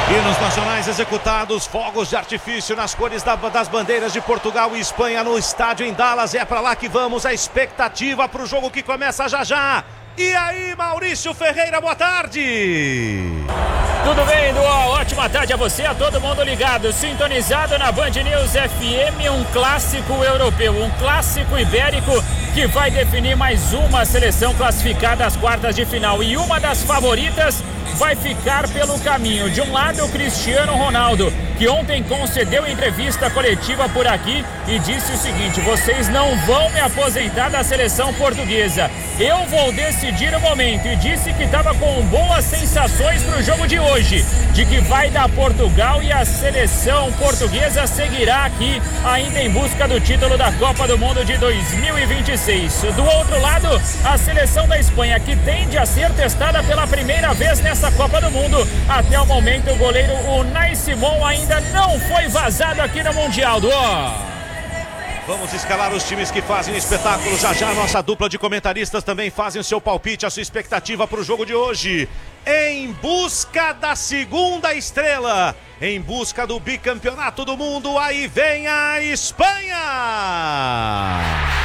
Hinos nacionais executados, fogos de artifício nas cores das bandeiras de Portugal e Espanha no estádio em Dallas. É pra lá que vamos, a expectativa pro jogo que começa já já. E aí, Maurício Ferreira, boa tarde! Tudo bem, Duó? Ótima tarde a você, a todo mundo ligado, sintonizado na Band News FM, um clássico europeu, um clássico ibérico que vai definir mais uma seleção classificada às quartas de final. E uma das favoritas vai ficar pelo caminho. De um lado, o Cristiano Ronaldo, que ontem concedeu entrevista coletiva por aqui e disse o seguinte: vocês não vão me aposentar da seleção portuguesa, eu vou decidir o momento. E disse que estava com boas sensações para o jogo de hoje, de que vai dar Portugal e a seleção portuguesa seguirá aqui ainda em busca do título da Copa do Mundo de 2026. Do outro lado, a seleção da Espanha, que tende a ser testada pela primeira vez nessa Copa do Mundo. Até o momento, o goleiro Unai Simón ainda não foi vazado aqui no Mundial. Vamos escalar os times que fazem o espetáculo. Já já a nossa dupla de comentaristas também fazem o seu palpite, a sua expectativa para o jogo de hoje. Em busca da segunda estrela, em busca do bicampeonato do mundo, aí vem a Espanha!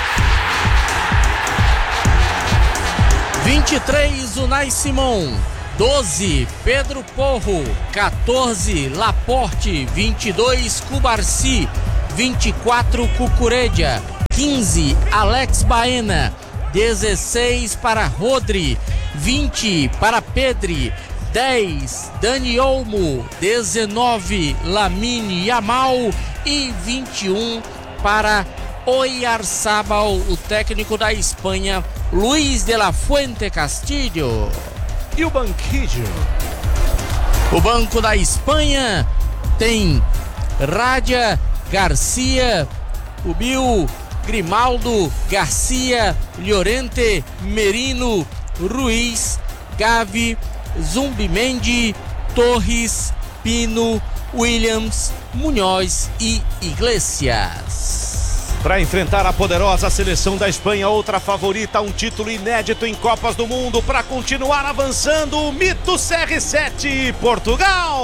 23, Unai Simón. 12, Pedro Porro. 14, Laporte. 22, Cubarsí. 24, Cucurella. 15, Alex Baena. 16 para Rodri. 20 para Pedri. 10, Dani Olmo. 19, Lamine Yamal. E 21 para Oyarzabal, o técnico da Espanha, Luis de la Fuente Castillo. E o banquillo? O banco da Espanha tem Radia, Garcia, Ubil, Grimaldo, Garcia, Llorente, Merino, Ruiz, Gavi, Zumbimendi, Torres, Pino, Williams, Munhoz e Iglesias. Para enfrentar a poderosa seleção da Espanha, outra favorita, um título inédito em Copas do Mundo, para continuar avançando, o mito CR7, Portugal!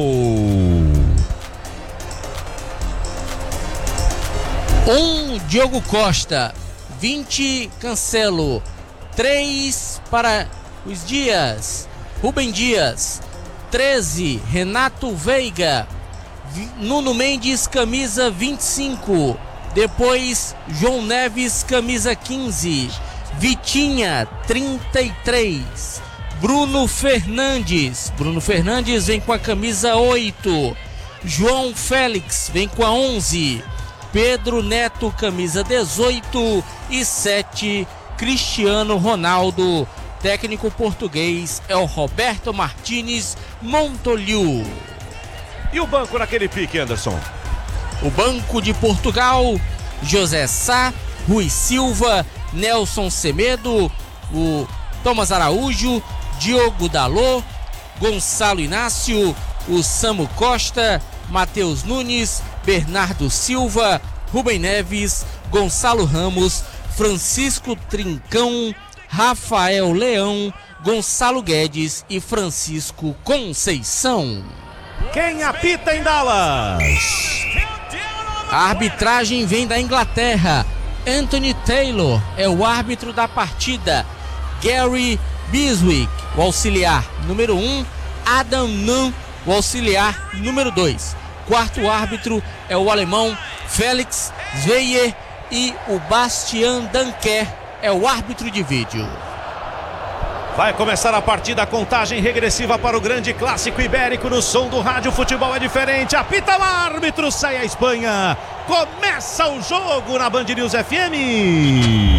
1, Diogo Costa. 20, Cancelo. 3 para os Dias, Rubem Dias. 13, Renato Veiga. Nuno Mendes, camisa 25. Depois, João Neves, camisa 15. Vitinha, 33. Bruno Fernandes. Bruno Fernandes vem com a camisa 8. João Félix vem com a 11. Pedro Neto, camisa 18. E 7, Cristiano Ronaldo. Técnico português é o Roberto Martínez Montoliu. E o banco naquele pique, Anderson? O banco de Portugal: José Sá, Rui Silva, Nelson Semedo, o Thomas Araújo, Diogo Dalot, Gonçalo Inácio, o Samu Costa, Matheus Nunes, Bernardo Silva, Rubem Neves, Gonçalo Ramos, Francisco Trincão, Rafael Leão, Gonçalo Guedes e Francisco Conceição. Quem apita em Dallas? A arbitragem vem da Inglaterra. Anthony Taylor é o árbitro da partida. Gary Biswick, o auxiliar número 1. Adam Nunn, o auxiliar número 2. Quarto árbitro é o alemão Felix Zweyer e o Bastian Danker é o árbitro de vídeo. Vai começar a partida, a contagem regressiva para o grande clássico ibérico no som do rádio. Futebol é diferente, apita o árbitro, sai a Espanha. Começa o jogo na Band News FM.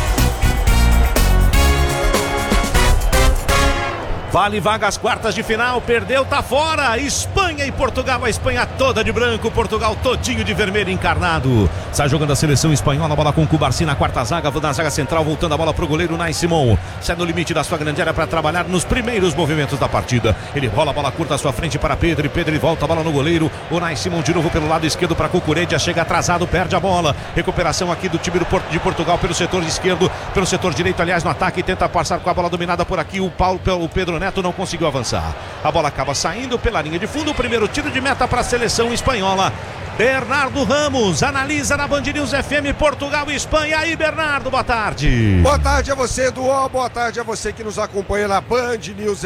Vale vaga às quartas de final, perdeu, tá fora. Espanha e Portugal, a Espanha toda de branco, Portugal todinho de vermelho encarnado. Sai jogando a seleção espanhola, a bola com o Cubarsí na quarta zaga, na zaga central, voltando a bola pro goleiro Unai Simón. Sai no limite da sua grande área para trabalhar nos primeiros movimentos da partida. Ele rola a bola curta à sua frente para Pedro, e Pedro volta a bola no goleiro. Unai Simón de novo pelo lado esquerdo para Cucurella, chega atrasado, perde a bola. Recuperação aqui do time de Portugal pelo setor esquerdo, pelo setor direito, aliás, no ataque, tenta passar com a bola dominada por aqui o Pedro Neto. Neto não conseguiu avançar. A bola acaba saindo pela linha de fundo. O primeiro tiro de meta para a seleção espanhola. Bernardo Ramos analisa na Band News FM Portugal e Espanha. Aí, Bernardo, boa tarde. Boa tarde a você, Duó. Boa tarde a você que nos acompanha na Band News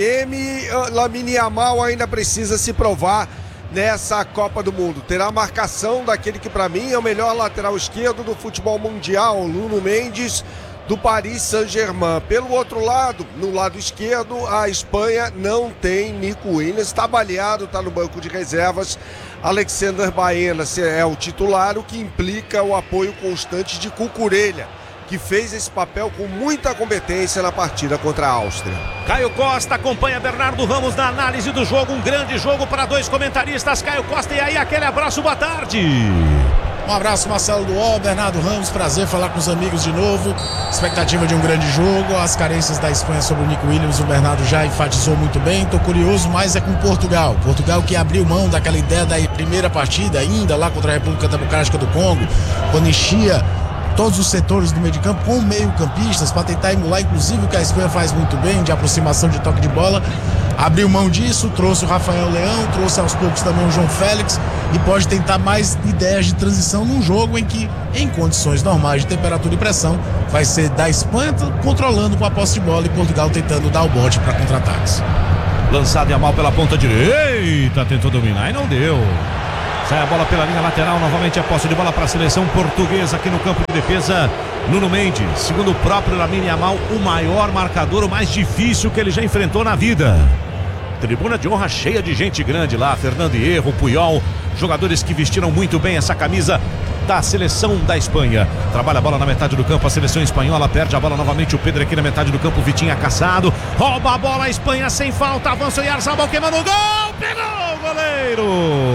FM. Lamine Yamal ainda precisa se provar nessa Copa do Mundo. Terá a marcação daquele que para mim é o melhor lateral esquerdo do futebol mundial, Nuno Mendes, do Paris Saint-Germain. Pelo outro lado, no lado esquerdo, a Espanha não tem Nico Williams, está baleado, está no banco de reservas. Alexander Baena é o titular, o que implica o apoio constante de Cucurella, que fez esse papel com muita competência na partida contra a Áustria. Caio Costa acompanha Bernardo Ramos na análise do jogo, um grande jogo para dois comentaristas. Caio Costa, e aí, aquele abraço, boa tarde. Um abraço, Marcelo Duó, Bernardo Ramos, prazer falar com os amigos de novo. Expectativa de um grande jogo, as carências da Espanha sobre o Nico Williams, o Bernardo já enfatizou muito bem. Tô curioso, mas é com Portugal. Portugal que abriu mão daquela ideia da primeira partida, ainda lá contra a República Democrática do Congo, quando enchia todos os setores do meio de campo com meio-campistas, para tentar emular inclusive o que a Espanha faz muito bem, de aproximação de toque de bola. Abriu mão disso, trouxe o Rafael Leão, trouxe aos poucos também o João Félix e pode tentar mais ideias de transição num jogo em que, em condições normais de temperatura e pressão, vai ser da Espanha controlando com a posse de bola e Portugal tentando dar o bote para contra-ataques. Lançado Yamal pela ponta direita, tentou dominar e não deu. Sai a bola pela linha lateral, novamente a posse de bola para a seleção portuguesa aqui no campo de defesa. Nuno Mendes, segundo o próprio Lamine Yamal, o maior marcador, o mais difícil que ele já enfrentou na vida. Tribuna de honra cheia de gente grande lá, Fernando Hierro, Puyol, jogadores que vestiram muito bem essa camisa da seleção da Espanha. Trabalha a bola na metade do campo, a seleção espanhola perde a bola novamente, o Pedro aqui na metade do campo, Vitinha caçado, rouba a bola, a Espanha sem falta, avança o Oyarzabal queimando o gol, pegou o goleiro.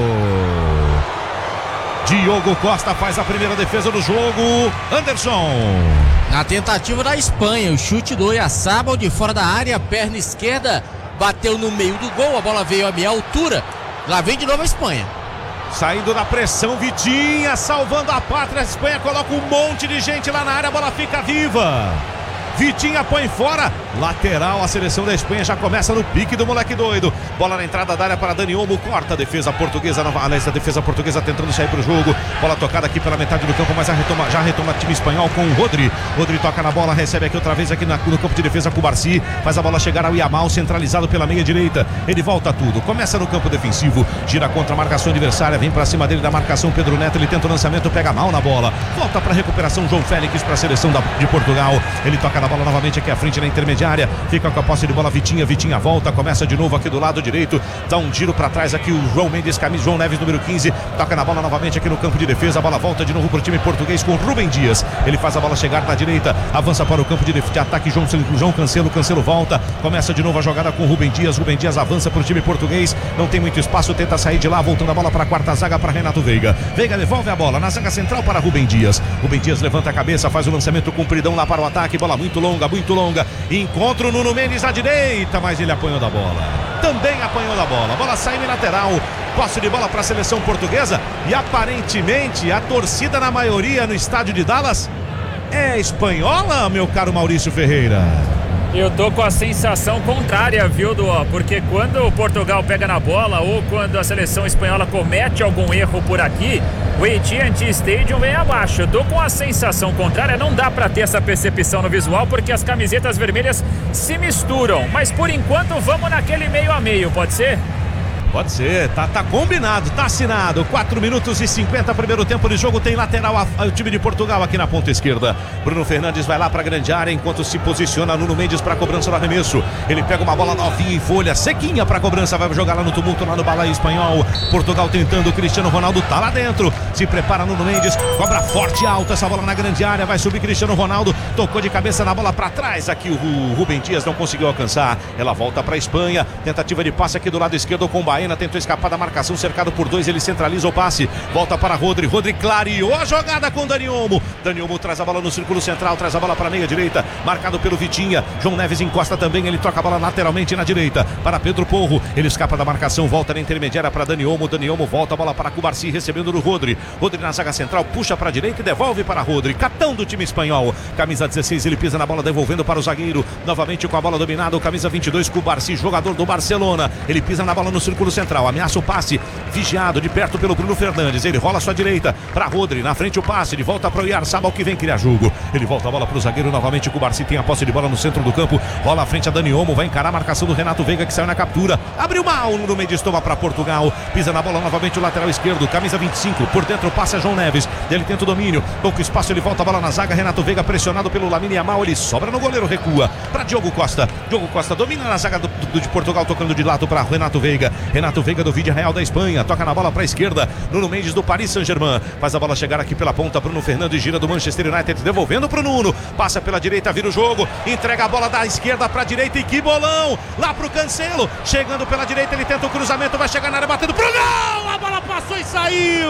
Diogo Costa faz a primeira defesa do jogo. Anderson. Na tentativa da Espanha, o chute do Oyarzabal de fora da área, perna esquerda, bateu no meio do gol, a bola veio a meia altura. Lá vem de novo a Espanha. Saindo da pressão, Vitinha salvando a pátria. A Espanha coloca um monte de gente lá na área, a bola fica viva. Vitinha põe fora, lateral, a seleção da Espanha já começa no pique do moleque doido. Bola na entrada da área para Dani Olmo, corta a defesa portuguesa, a defesa portuguesa tentando sair para o jogo. Bola tocada aqui pela metade do campo, mas já retoma o time espanhol com o Rodri. Rodri toca na bola, recebe aqui outra vez aqui no campo de defesa com o Barsi. Faz a bola chegar ao Yamal, centralizado pela meia direita. Ele volta tudo, começa no campo defensivo, gira contra a marcação adversária, vem para cima dele da marcação Pedro Neto, ele tenta o lançamento, pega mal na bola. Volta para recuperação João Félix para a seleção de Portugal. Ele toca na bola novamente aqui à frente na intermediária, fica com a posse de bola Vitinha volta, começa de novo aqui do lado direito, dá um giro para trás aqui o João Mendes, camisa João Neves número 15, toca na bola novamente aqui no campo de defesa, a bola volta de novo para o time português com Rubem Dias, ele faz a bola chegar na direita, avança para o campo de ataque João Cancelo volta, começa de novo a jogada com Rubem Dias avança para o time português, não tem muito espaço, tenta sair de lá, voltando a bola para a quarta zaga para Renato Veiga devolve a bola na zaga central para Rubem Dias levanta a cabeça, faz o lançamento compridão lá para o ataque, bola muito longa, encontra o Nuno Mendes à direita, mas ele apanhou da bola, também apanhou da bola, bola sai em lateral, posse de bola para a seleção portuguesa e aparentemente a torcida na maioria no estádio de Dallas é espanhola, meu caro Maurício Ferreira. Eu tô com a sensação contrária, viu, Duó? Porque quando o Portugal pega na bola ou quando a seleção espanhola comete algum erro por aqui, o AT&T Stadium vem abaixo. Eu tô com a sensação contrária, não dá pra ter essa percepção no visual porque as camisetas vermelhas se misturam. Mas por enquanto vamos naquele meio a meio, pode ser? Pode ser, tá combinado, tá assinado. 4 minutos e 50, primeiro tempo de jogo, tem lateral o time de Portugal aqui na ponta esquerda. Bruno Fernandes vai lá pra grande área enquanto se posiciona Nuno Mendes pra cobrança do arremesso. Ele pega uma bola novinha em folha, sequinha pra cobrança, vai jogar lá no tumulto, lá no balaio espanhol. Portugal tentando, o Cristiano Ronaldo tá lá dentro. Se prepara Nuno Mendes, cobra forte e alta essa bola na grande área, vai subir Cristiano Ronaldo, tocou de cabeça na bola pra trás. Aqui o Rubem Dias não conseguiu alcançar, ela volta pra Espanha. Tentativa de passe aqui do lado esquerdo com o Baena. Baena tentou escapar da marcação, cercado por 2, ele centraliza o passe, volta para Rodri clareou a jogada com Dani Olmo traz a bola no círculo central, traz a bola para a meia direita, marcado pelo Vitinha, João Neves encosta também, ele toca a bola lateralmente na direita, para Pedro Porro, ele escapa da marcação, volta na intermediária para Dani Olmo volta a bola para Cubarsí, recebendo do Rodri na zaga central, puxa para a direita e devolve para Rodri, capitão do time espanhol, camisa 16, ele pisa na bola, devolvendo para o zagueiro, novamente com a bola dominada, o camisa 22, Cubarsí, jogador do Barcelona, ele pisa na bola no círculo central, ameaça o passe, vigiado de perto pelo Bruno Fernandes, ele rola a sua direita para Rodri, na frente o passe, de volta para o Oyarzabal que vem criar jogo, ele volta a bola para o zagueiro, novamente o Cubarsí tem a posse de bola no centro do campo, rola à frente a Dani Olmo, vai encarar a marcação do Renato Veiga que saiu na captura, abriu mal no Mendes, toma para Portugal, pisa na bola novamente o lateral esquerdo, camisa 25, por dentro passa João Neves, ele tenta o domínio, pouco espaço, ele volta a bola na zaga, Renato Veiga pressionado pelo Lamine Yamal, ele sobra no goleiro, recua para Diogo Costa domina na zaga de Portugal, tocando de lado para Renato Veiga do Villarreal da Espanha, toca na bola para a esquerda, Nuno Mendes do Paris Saint-Germain, faz a bola chegar aqui pela ponta, Bruno Fernandes gira do Manchester United, devolvendo para o Nuno, passa pela direita, vira o jogo, entrega a bola da esquerda para a direita e que bolão, lá para o Cancelo, chegando pela direita, ele tenta o cruzamento, vai chegar na área, batendo pro gol, a bola passou e saiu,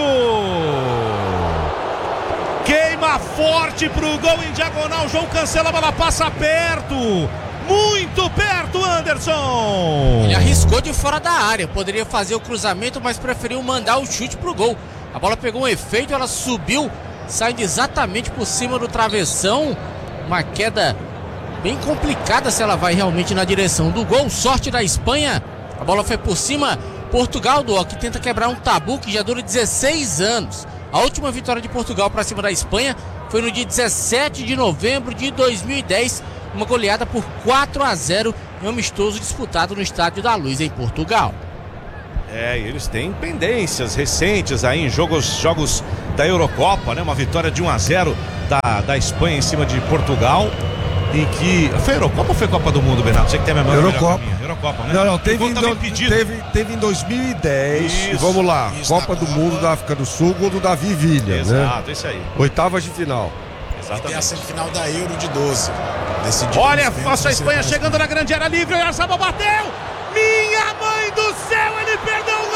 queima forte pro gol em diagonal, João Cancelo, a bola passa perto, muito perto, Anderson. Ele arriscou de fora da área, poderia fazer o cruzamento, mas preferiu mandar o chute pro gol. A bola pegou um efeito, ela subiu, saindo exatamente por cima do travessão. Uma queda bem complicada se ela vai realmente na direção do gol. Sorte da Espanha, a bola foi por cima. Portugal, que tenta quebrar um tabu que já dura 16 anos. A última vitória de Portugal para cima da Espanha foi no dia 17 de novembro de 2010, uma goleada por 4-0 em um amistoso disputado no Estádio da Luz em Portugal. Eles têm pendências recentes aí em jogos da Eurocopa, né? Uma vitória de 1-0 da Espanha em cima de Portugal. E que. Foi Eurocopa ou foi Copa do Mundo, Bernardo? Você que tem a memória. Eurocopa, né? Não, teve em 2010. Isso, e vamos lá, Copa do Mundo da África do Sul, gol do Davi Villa. Exato, né? Isso aí. Oitavas de final. Exatamente. E tem a semifinal da Euro de 12. Olha, nossa Espanha chegando na grande área livre, o Oyarzabal bateu! Minha mãe do céu, ele perdeu o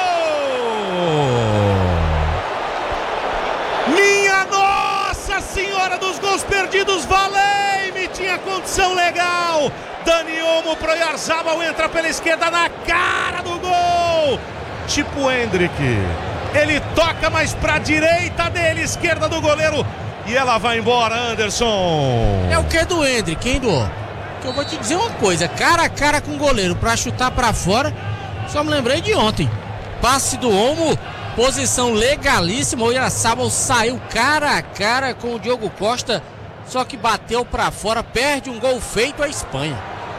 gol! Minha Nossa Senhora dos gols perdidos, Valei-me, tinha condição legal! Dani Olmo pro Oyarzabal, entra pela esquerda na cara do gol! Tipo Hendrick, ele toca mais pra direita dele, esquerda do goleiro, e ela vai embora, Anderson. É o que do Hendrick, hein, Du? Que eu vou te dizer uma coisa, cara a cara com o goleiro pra chutar pra fora, só me lembrei de ontem. Passe do Olmo, posição legalíssima, o Oyarzabal saiu cara a cara com o Diogo Costa, só que bateu pra fora, perde um gol feito a Espanha.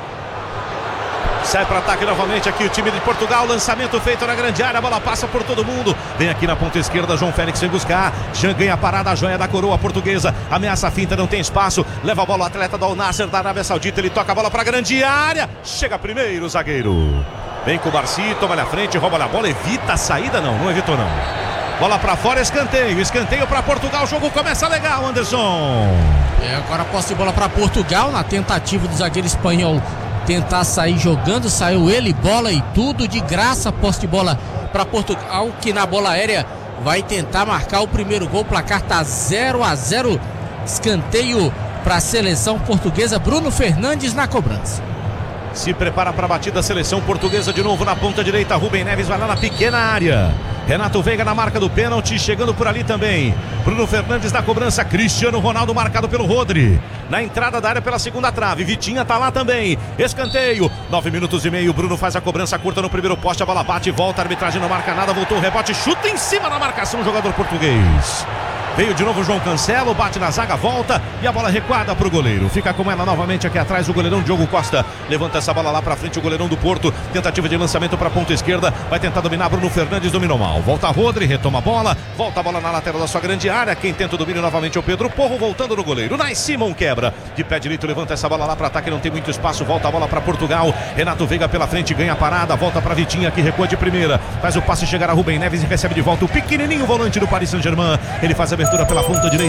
Sai para ataque novamente aqui o time de Portugal, lançamento feito na grande área, a bola passa por todo mundo, vem aqui na ponta esquerda, João Félix vem buscar, Jean ganha a parada, a joia da coroa portuguesa, ameaça a finta, não tem espaço, leva a bola o atleta do Al Nassr da Arábia Saudita, ele toca a bola para a grande área, chega primeiro o zagueiro, vem com o Cubarsí, toma na frente, rouba a bola, evita a saída, não evitou não, bola para fora, escanteio para Portugal, o jogo começa legal, Anderson. Agora a posse de bola para Portugal, na tentativa do zagueiro espanhol tentar sair jogando, saiu ele, bola e tudo, de graça, posse de bola para Portugal, que na bola aérea vai tentar marcar o primeiro gol, o placar tá 0-0, escanteio para a seleção portuguesa, Bruno Fernandes na cobrança. Se prepara para a batida, a seleção portuguesa de novo na ponta direita, Rubem Neves vai lá na pequena área, Renato Veiga na marca do pênalti, chegando por ali também, Bruno Fernandes na cobrança, Cristiano Ronaldo marcado pelo Rodri, na entrada da área pela segunda trave, Vitinha tá lá também, escanteio, 9 minutos e meio, Bruno faz a cobrança curta no primeiro poste, a bola bate e volta, a arbitragem não marca nada, voltou o rebote, chuta em cima da marcação, jogador português. Veio de novo o João Cancelo, bate na zaga, volta e a bola recuada pro goleiro. Fica com ela novamente aqui atrás o goleirão Diogo Costa. Levanta essa bola lá pra frente o goleirão do Porto. Tentativa de lançamento pra ponta esquerda. Vai tentar dominar, Bruno Fernandes dominou mal. Volta a Rodri, retoma a bola. Volta a bola na lateral da sua grande área. Quem tenta o domínio novamente é o Pedro Porro, voltando no goleiro. Nai Simon quebra. De pé direito, levanta essa bola lá pra ataque, não tem muito espaço. Volta a bola pra Portugal. Renato Veiga pela frente, ganha a parada. Volta pra Vitinha, que recua de primeira. Faz o passe chegar a Rubem Neves e recebe de volta o pequenininho volante do Paris Saint-Germain. Ele faz a abertura pela ponta direita.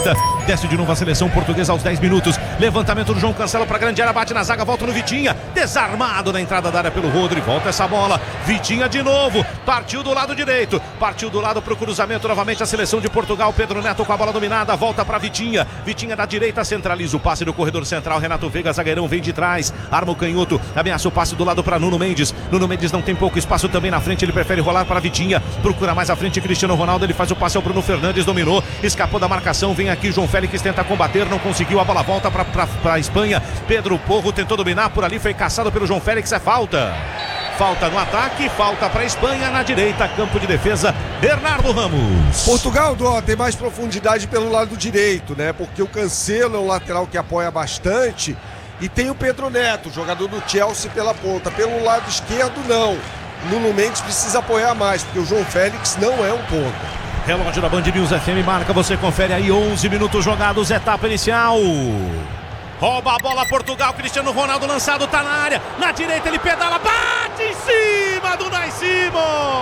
Desce de novo a seleção portuguesa aos 10 minutos. Levantamento do João Cancelo para grande área, bate na zaga, volta no Vitinha. Desarmado na entrada da área pelo Rodri. Volta essa bola. Vitinha de novo. Partiu do lado direito. Partiu do lado pro cruzamento novamente a seleção de Portugal. Pedro Neto com a bola dominada. Volta para Vitinha. Vitinha da direita centraliza o passe do corredor central. Renato Veiga, zagueirão, vem de trás. Arma o canhoto. Ameaça o passe do lado para Nuno Mendes. Nuno Mendes não tem pouco espaço também na frente. Ele prefere rolar para Vitinha. Procura mais à frente Cristiano Ronaldo. Ele faz o passe ao Bruno Fernandes. Dominou. Escapou da marcação. Vem aqui João Félix, tenta combater. Não conseguiu. A bola volta para a Espanha. Pedro Porro tentou dominar por ali. Foi caçado pelo João Félix. É falta. Falta no ataque, falta para a Espanha na direita, campo de defesa, Bernardo Ramos. Portugal, tem mais profundidade pelo lado direito, né? Porque o Cancelo é um lateral que apoia bastante e tem o Pedro Neto, jogador do Chelsea pela ponta. Pelo lado esquerdo, não. Nuno Mendes precisa apoiar mais, porque o João Félix não é um ponta. Relógio da Band News FM marca, você confere aí, 11 minutos jogados, etapa inicial. Rouba a bola Portugal, Cristiano Ronaldo lançado, tá na área, na direita ele pedala, bate em cima do Unai Simon.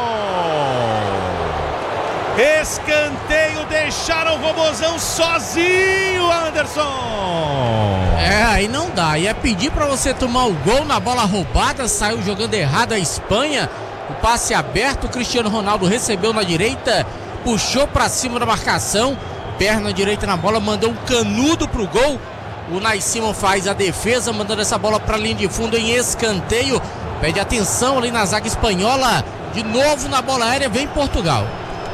Escanteio, deixaram o Robozão sozinho, Anderson. Aí não dá, ia pedir pra você tomar o gol na bola roubada, saiu jogando errado a Espanha, o passe aberto, o Cristiano Ronaldo recebeu na direita, puxou pra cima da marcação, perna direita na bola, mandou um canudo pro gol. O Unai Simon faz a defesa, mandando essa bola para a linha de fundo em escanteio. Pede atenção ali na zaga espanhola. De novo na bola aérea, vem Portugal.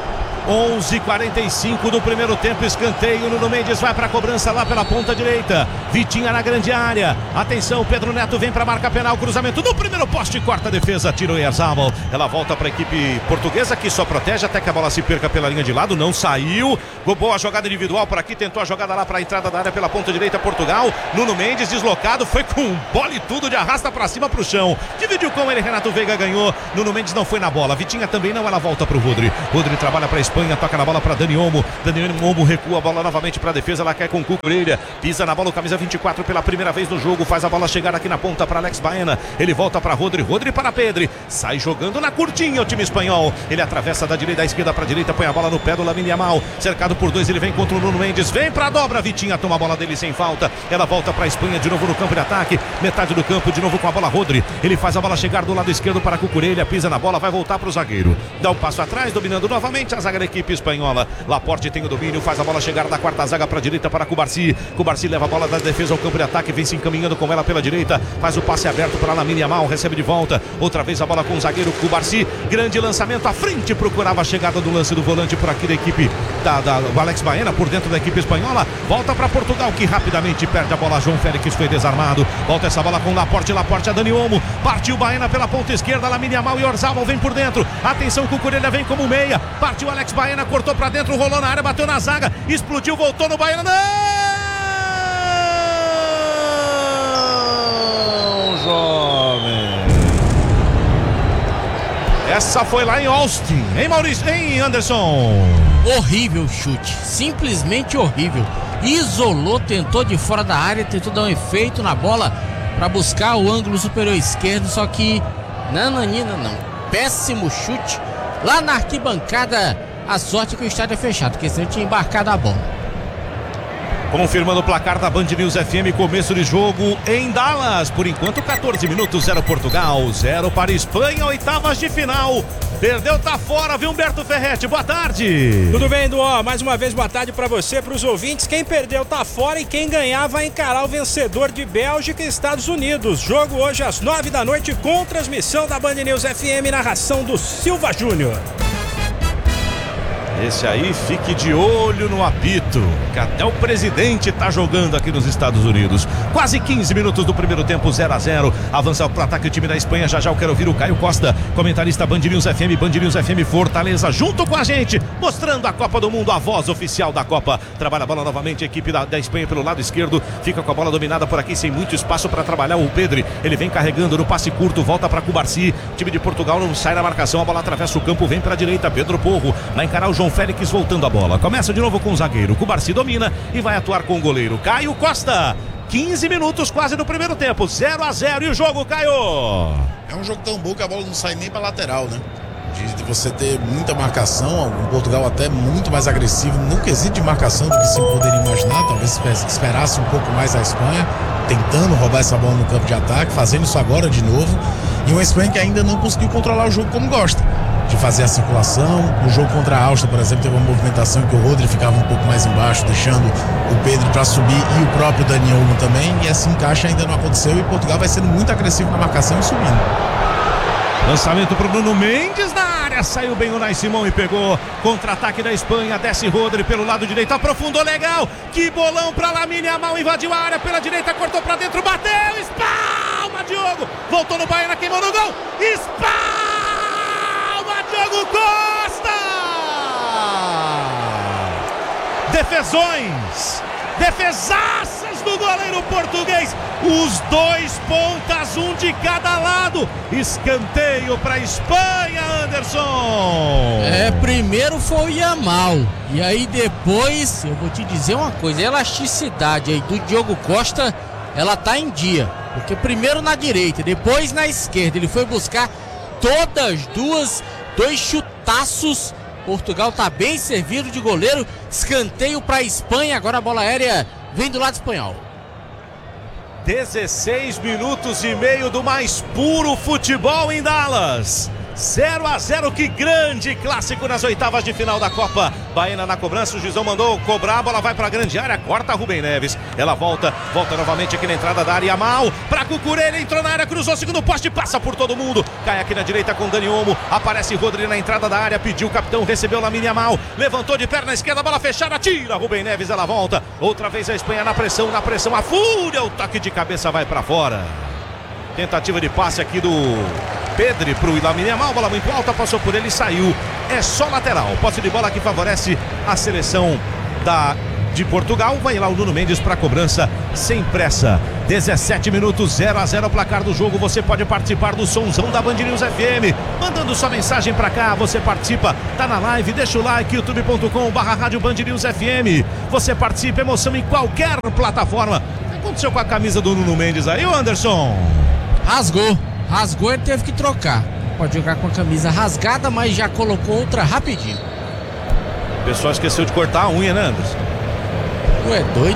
11:45 do primeiro tempo, escanteio. Nuno Mendes vai para a cobrança lá pela ponta direita. Vitinha na grande área. Atenção, Pedro Neto vem para a marca penal. Cruzamento no primeiro poste, corta a defesa. Tira o Oyarzabal. Ela volta para a equipe portuguesa que só protege até que a bola se perca pela linha de lado. Não saiu. Boa jogada individual por aqui. Tentou a jogada lá para a entrada da área pela ponta direita. Portugal. Nuno Mendes deslocado. Foi com bola e tudo de arrasta para cima para o chão. Dividiu com ele. Renato Veiga ganhou. Nuno Mendes não foi na bola. Vitinha também não. Ela volta para o Rodri. Rodri trabalha para a Espanha, toca na bola para Dani Olmo. Dani Olmo recua a bola novamente para a defesa. Ela quer com Cucurella. Pisa na bola o camisa 24 pela primeira vez no jogo. Faz a bola chegar aqui na ponta para Alex Baena. Ele volta para Rodri. Rodri para Pedri. Sai jogando na curtinha o time espanhol. Ele atravessa da direita, da esquerda para a direita. Põe a bola no pé do Lamine Yamal. Cercado por dois. Ele vem contra o Nuno Mendes. Vem para a dobra. Vitinha toma a bola dele sem falta. Ela volta para a Espanha de novo no campo de ataque. Metade do campo de novo com a bola Rodri. Ele faz a bola chegar do lado esquerdo para Cucurella. Pisa na bola. Vai voltar para o zagueiro. Dá um passo atrás. Dominando novamente a zaga da equipe espanhola. Laporte tem o domínio, faz a bola chegar da quarta zaga para a direita para Cubarsi. Cubarsi leva a bola da defesa ao campo de ataque, vem se encaminhando com ela pela direita, faz o passe aberto para Lamine Yamal, recebe de volta, outra vez a bola com o zagueiro Cubarsi, grande lançamento à frente, procurava a chegada do lance do volante por aqui da equipe do Alex Baena, por dentro da equipe espanhola, volta para Portugal que rapidamente perde a bola, João Félix foi desarmado, volta essa bola com Laporte a Dani Olmo, partiu Baena pela ponta esquerda, Lamine Yamal e Oyarzabal vem por dentro, atenção, Cucurella vem como meia, partiu Alex Baena, cortou para dentro, rolou na área, bateu na zaga, explodiu, voltou no Baena, não, jovem. Essa foi lá em Austin, hein, Maurício, hein, Anderson? Horrível chute, simplesmente horrível. Isolou, tentou de fora da área, tentou dar um efeito na bola para buscar o ângulo superior esquerdo, só que nananina não. Péssimo chute lá na arquibancada. A sorte que o estádio é fechado, porque senão tinha embarcado a bola. Confirmando o placar da Band News FM, começo de jogo em Dallas. Por enquanto, 14 minutos, 0 Portugal, 0 para Espanha, oitavas de final. Perdeu, tá fora, viu, Humberto Ferretti? Boa tarde. Tudo bem, Duó? Mais uma vez, boa tarde para você, para os ouvintes. Quem perdeu tá fora e quem ganhar vai encarar o vencedor de Bélgica e Estados Unidos. Jogo hoje às 9 da noite com transmissão da Band News FM, narração do Silva Júnior. Esse aí, fique de olho no apito, que até o presidente tá jogando aqui nos Estados Unidos. Quase 15 minutos do primeiro tempo, 0-0. Avança para o ataque o time da Espanha. Já eu quero ouvir o Caio Costa, comentarista Band News FM Fortaleza, junto com a gente, mostrando a Copa do Mundo, a voz oficial da Copa. Trabalha a bola novamente, a equipe da Espanha pelo lado esquerdo, fica com a bola dominada por aqui, sem muito espaço para trabalhar o Pedri. Ele vem carregando no passe curto, volta para Cubarsi. O time de Portugal não sai na marcação, a bola atravessa o campo, vem para a direita. Pedro Porro vai encarar o João Félix voltando a bola. Começa de novo com o zagueiro. Cubarsi domina e vai atuar com o goleiro Caio Costa. 15 minutos quase do primeiro tempo. 0-0 e o jogo, Caio? É um jogo tão bom que a bola não sai nem pra lateral, né? de você ter muita marcação, o Portugal até muito mais agressivo no quesito de marcação do que se poderia imaginar, talvez esperasse um pouco mais a Espanha, tentando roubar essa bola no campo de ataque, fazendo isso agora de novo, e uma Espanha que ainda não conseguiu controlar o jogo como gosta, de fazer a circulação. No jogo contra a Áustria, por exemplo, teve uma movimentação que o Rodri ficava um pouco mais embaixo, deixando o Pedro para subir e o próprio Dani Olmo também, e esse encaixe ainda não aconteceu e Portugal vai sendo muito agressivo na marcação e subindo. Lançamento para o Nuno Mendes na área, saiu bem o Unai Simão e pegou. Contra-ataque da Espanha, desce Rodri pelo lado direito, aprofundou legal. Que bolão para Lamine Yamal, invadiu a área pela direita, cortou para dentro, bateu, espalma Diogo. Voltou no Baena, queimou no gol, espalma Diogo Costa. Defesões, defesaças do goleiro português. Os dois pontas, um de cada lado. Escanteio para a Espanha, Anderson. Primeiro foi o Yamal. E aí depois, eu vou te dizer uma coisa, a elasticidade aí do Diogo Costa, ela tá em dia. Porque primeiro na direita, depois na esquerda, ele foi buscar dois chutaços. Portugal tá bem servido de goleiro. Escanteio para a Espanha, agora a bola aérea vem do lado espanhol. 16 minutos e meio do mais puro futebol em Dallas. 0-0, que grande clássico nas oitavas de final da Copa. Baena na cobrança, o juizão mandou cobrar, a bola vai para a grande área, corta Rubem Neves. Ela volta novamente aqui na entrada da área. Yamal para Cucurella, entrou na área, cruzou, segundo poste, passa por todo mundo. Cai aqui na direita com Dani Olmo, aparece Rodri na entrada da área, pediu o capitão, recebeu Lamine Yamal, levantou de perna esquerda, bola fechada, tira Rubem Neves, ela volta. Outra vez a Espanha na pressão, a fúria, o toque de cabeça vai para fora. Tentativa de passe aqui do Pedri para o Lamine Yamal, bola muito alta, passou por ele e saiu. É só lateral, posse de bola que favorece a seleção de Portugal. Vai lá o Nuno Mendes para a cobrança sem pressa. 17 minutos, 0-0 o placar do jogo. Você pode participar do Sonzão da Band News FM, mandando sua mensagem para cá. Você participa, tá na live, deixa o like, youtube.com/rádio Band News FM. Você participa, emoção em qualquer plataforma. O que aconteceu com a camisa do Nuno Mendes aí, Anderson? Rasgou, ele teve que trocar. Pode jogar com a camisa rasgada, mas já colocou outra rapidinho. O pessoal esqueceu de cortar a unha, né, Anderson? Ué, doido?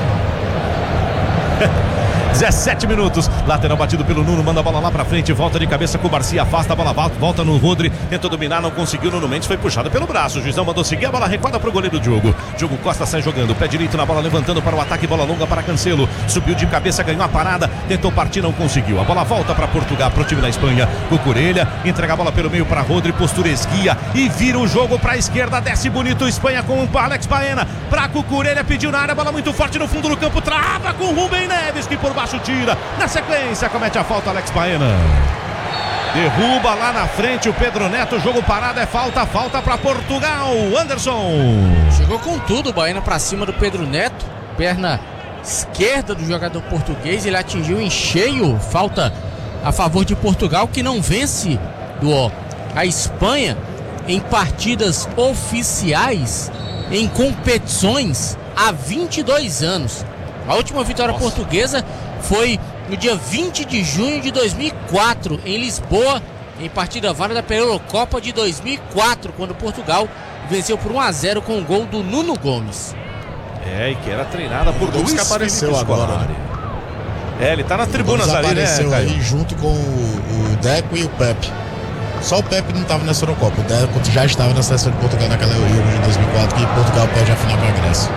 17 minutos, lateral batido pelo Nuno, manda a bola lá pra frente, volta de cabeça com o Barcia, afasta a bola, volta no Rodri, tentou dominar, não conseguiu, Nuno Mendes foi puxado pelo braço, o juizão mandou seguir, a bola recuada pro goleiro Diogo Costa sai jogando, pé direito na bola, levantando para o ataque, bola longa para Cancelo, subiu de cabeça, ganhou a parada, tentou partir, não conseguiu, a bola volta para Portugal, pro time da Espanha, Cucurella, entrega a bola pelo meio para Rodri, postura esguia e vira o jogo pra esquerda, desce bonito, Espanha com o Alex Baena, pra Cucurella, pediu na área, bola muito forte no fundo do campo, trava com Rubem Neves, que por baixo tira. Na sequência, comete a falta Alex Baena. Derruba lá na frente o Pedro Neto. Jogo parado, é falta para Portugal. Anderson. Chegou com tudo o Baena pra cima do Pedro Neto. Perna esquerda do jogador português. Ele atingiu em cheio. Falta a favor de Portugal, que não vence a Espanha em partidas oficiais, em competições, há 22 anos. A última vitória portuguesa foi no dia 20 de junho de 2004, em Lisboa, em partida válida pela Eurocopa de 2004, quando Portugal venceu por 1-0 com o gol do Nuno Gomes. E que era treinada por Luís que apareceu agora. Né? Ele tá nas tribunas ali, apareceu, né, aí junto com o Deco e o Pepe. Só o Pepe não estava nessa Eurocopa, o Deco já estava na seleção de Portugal naquela Euro de 2004, que Portugal perde a final para a Grécia.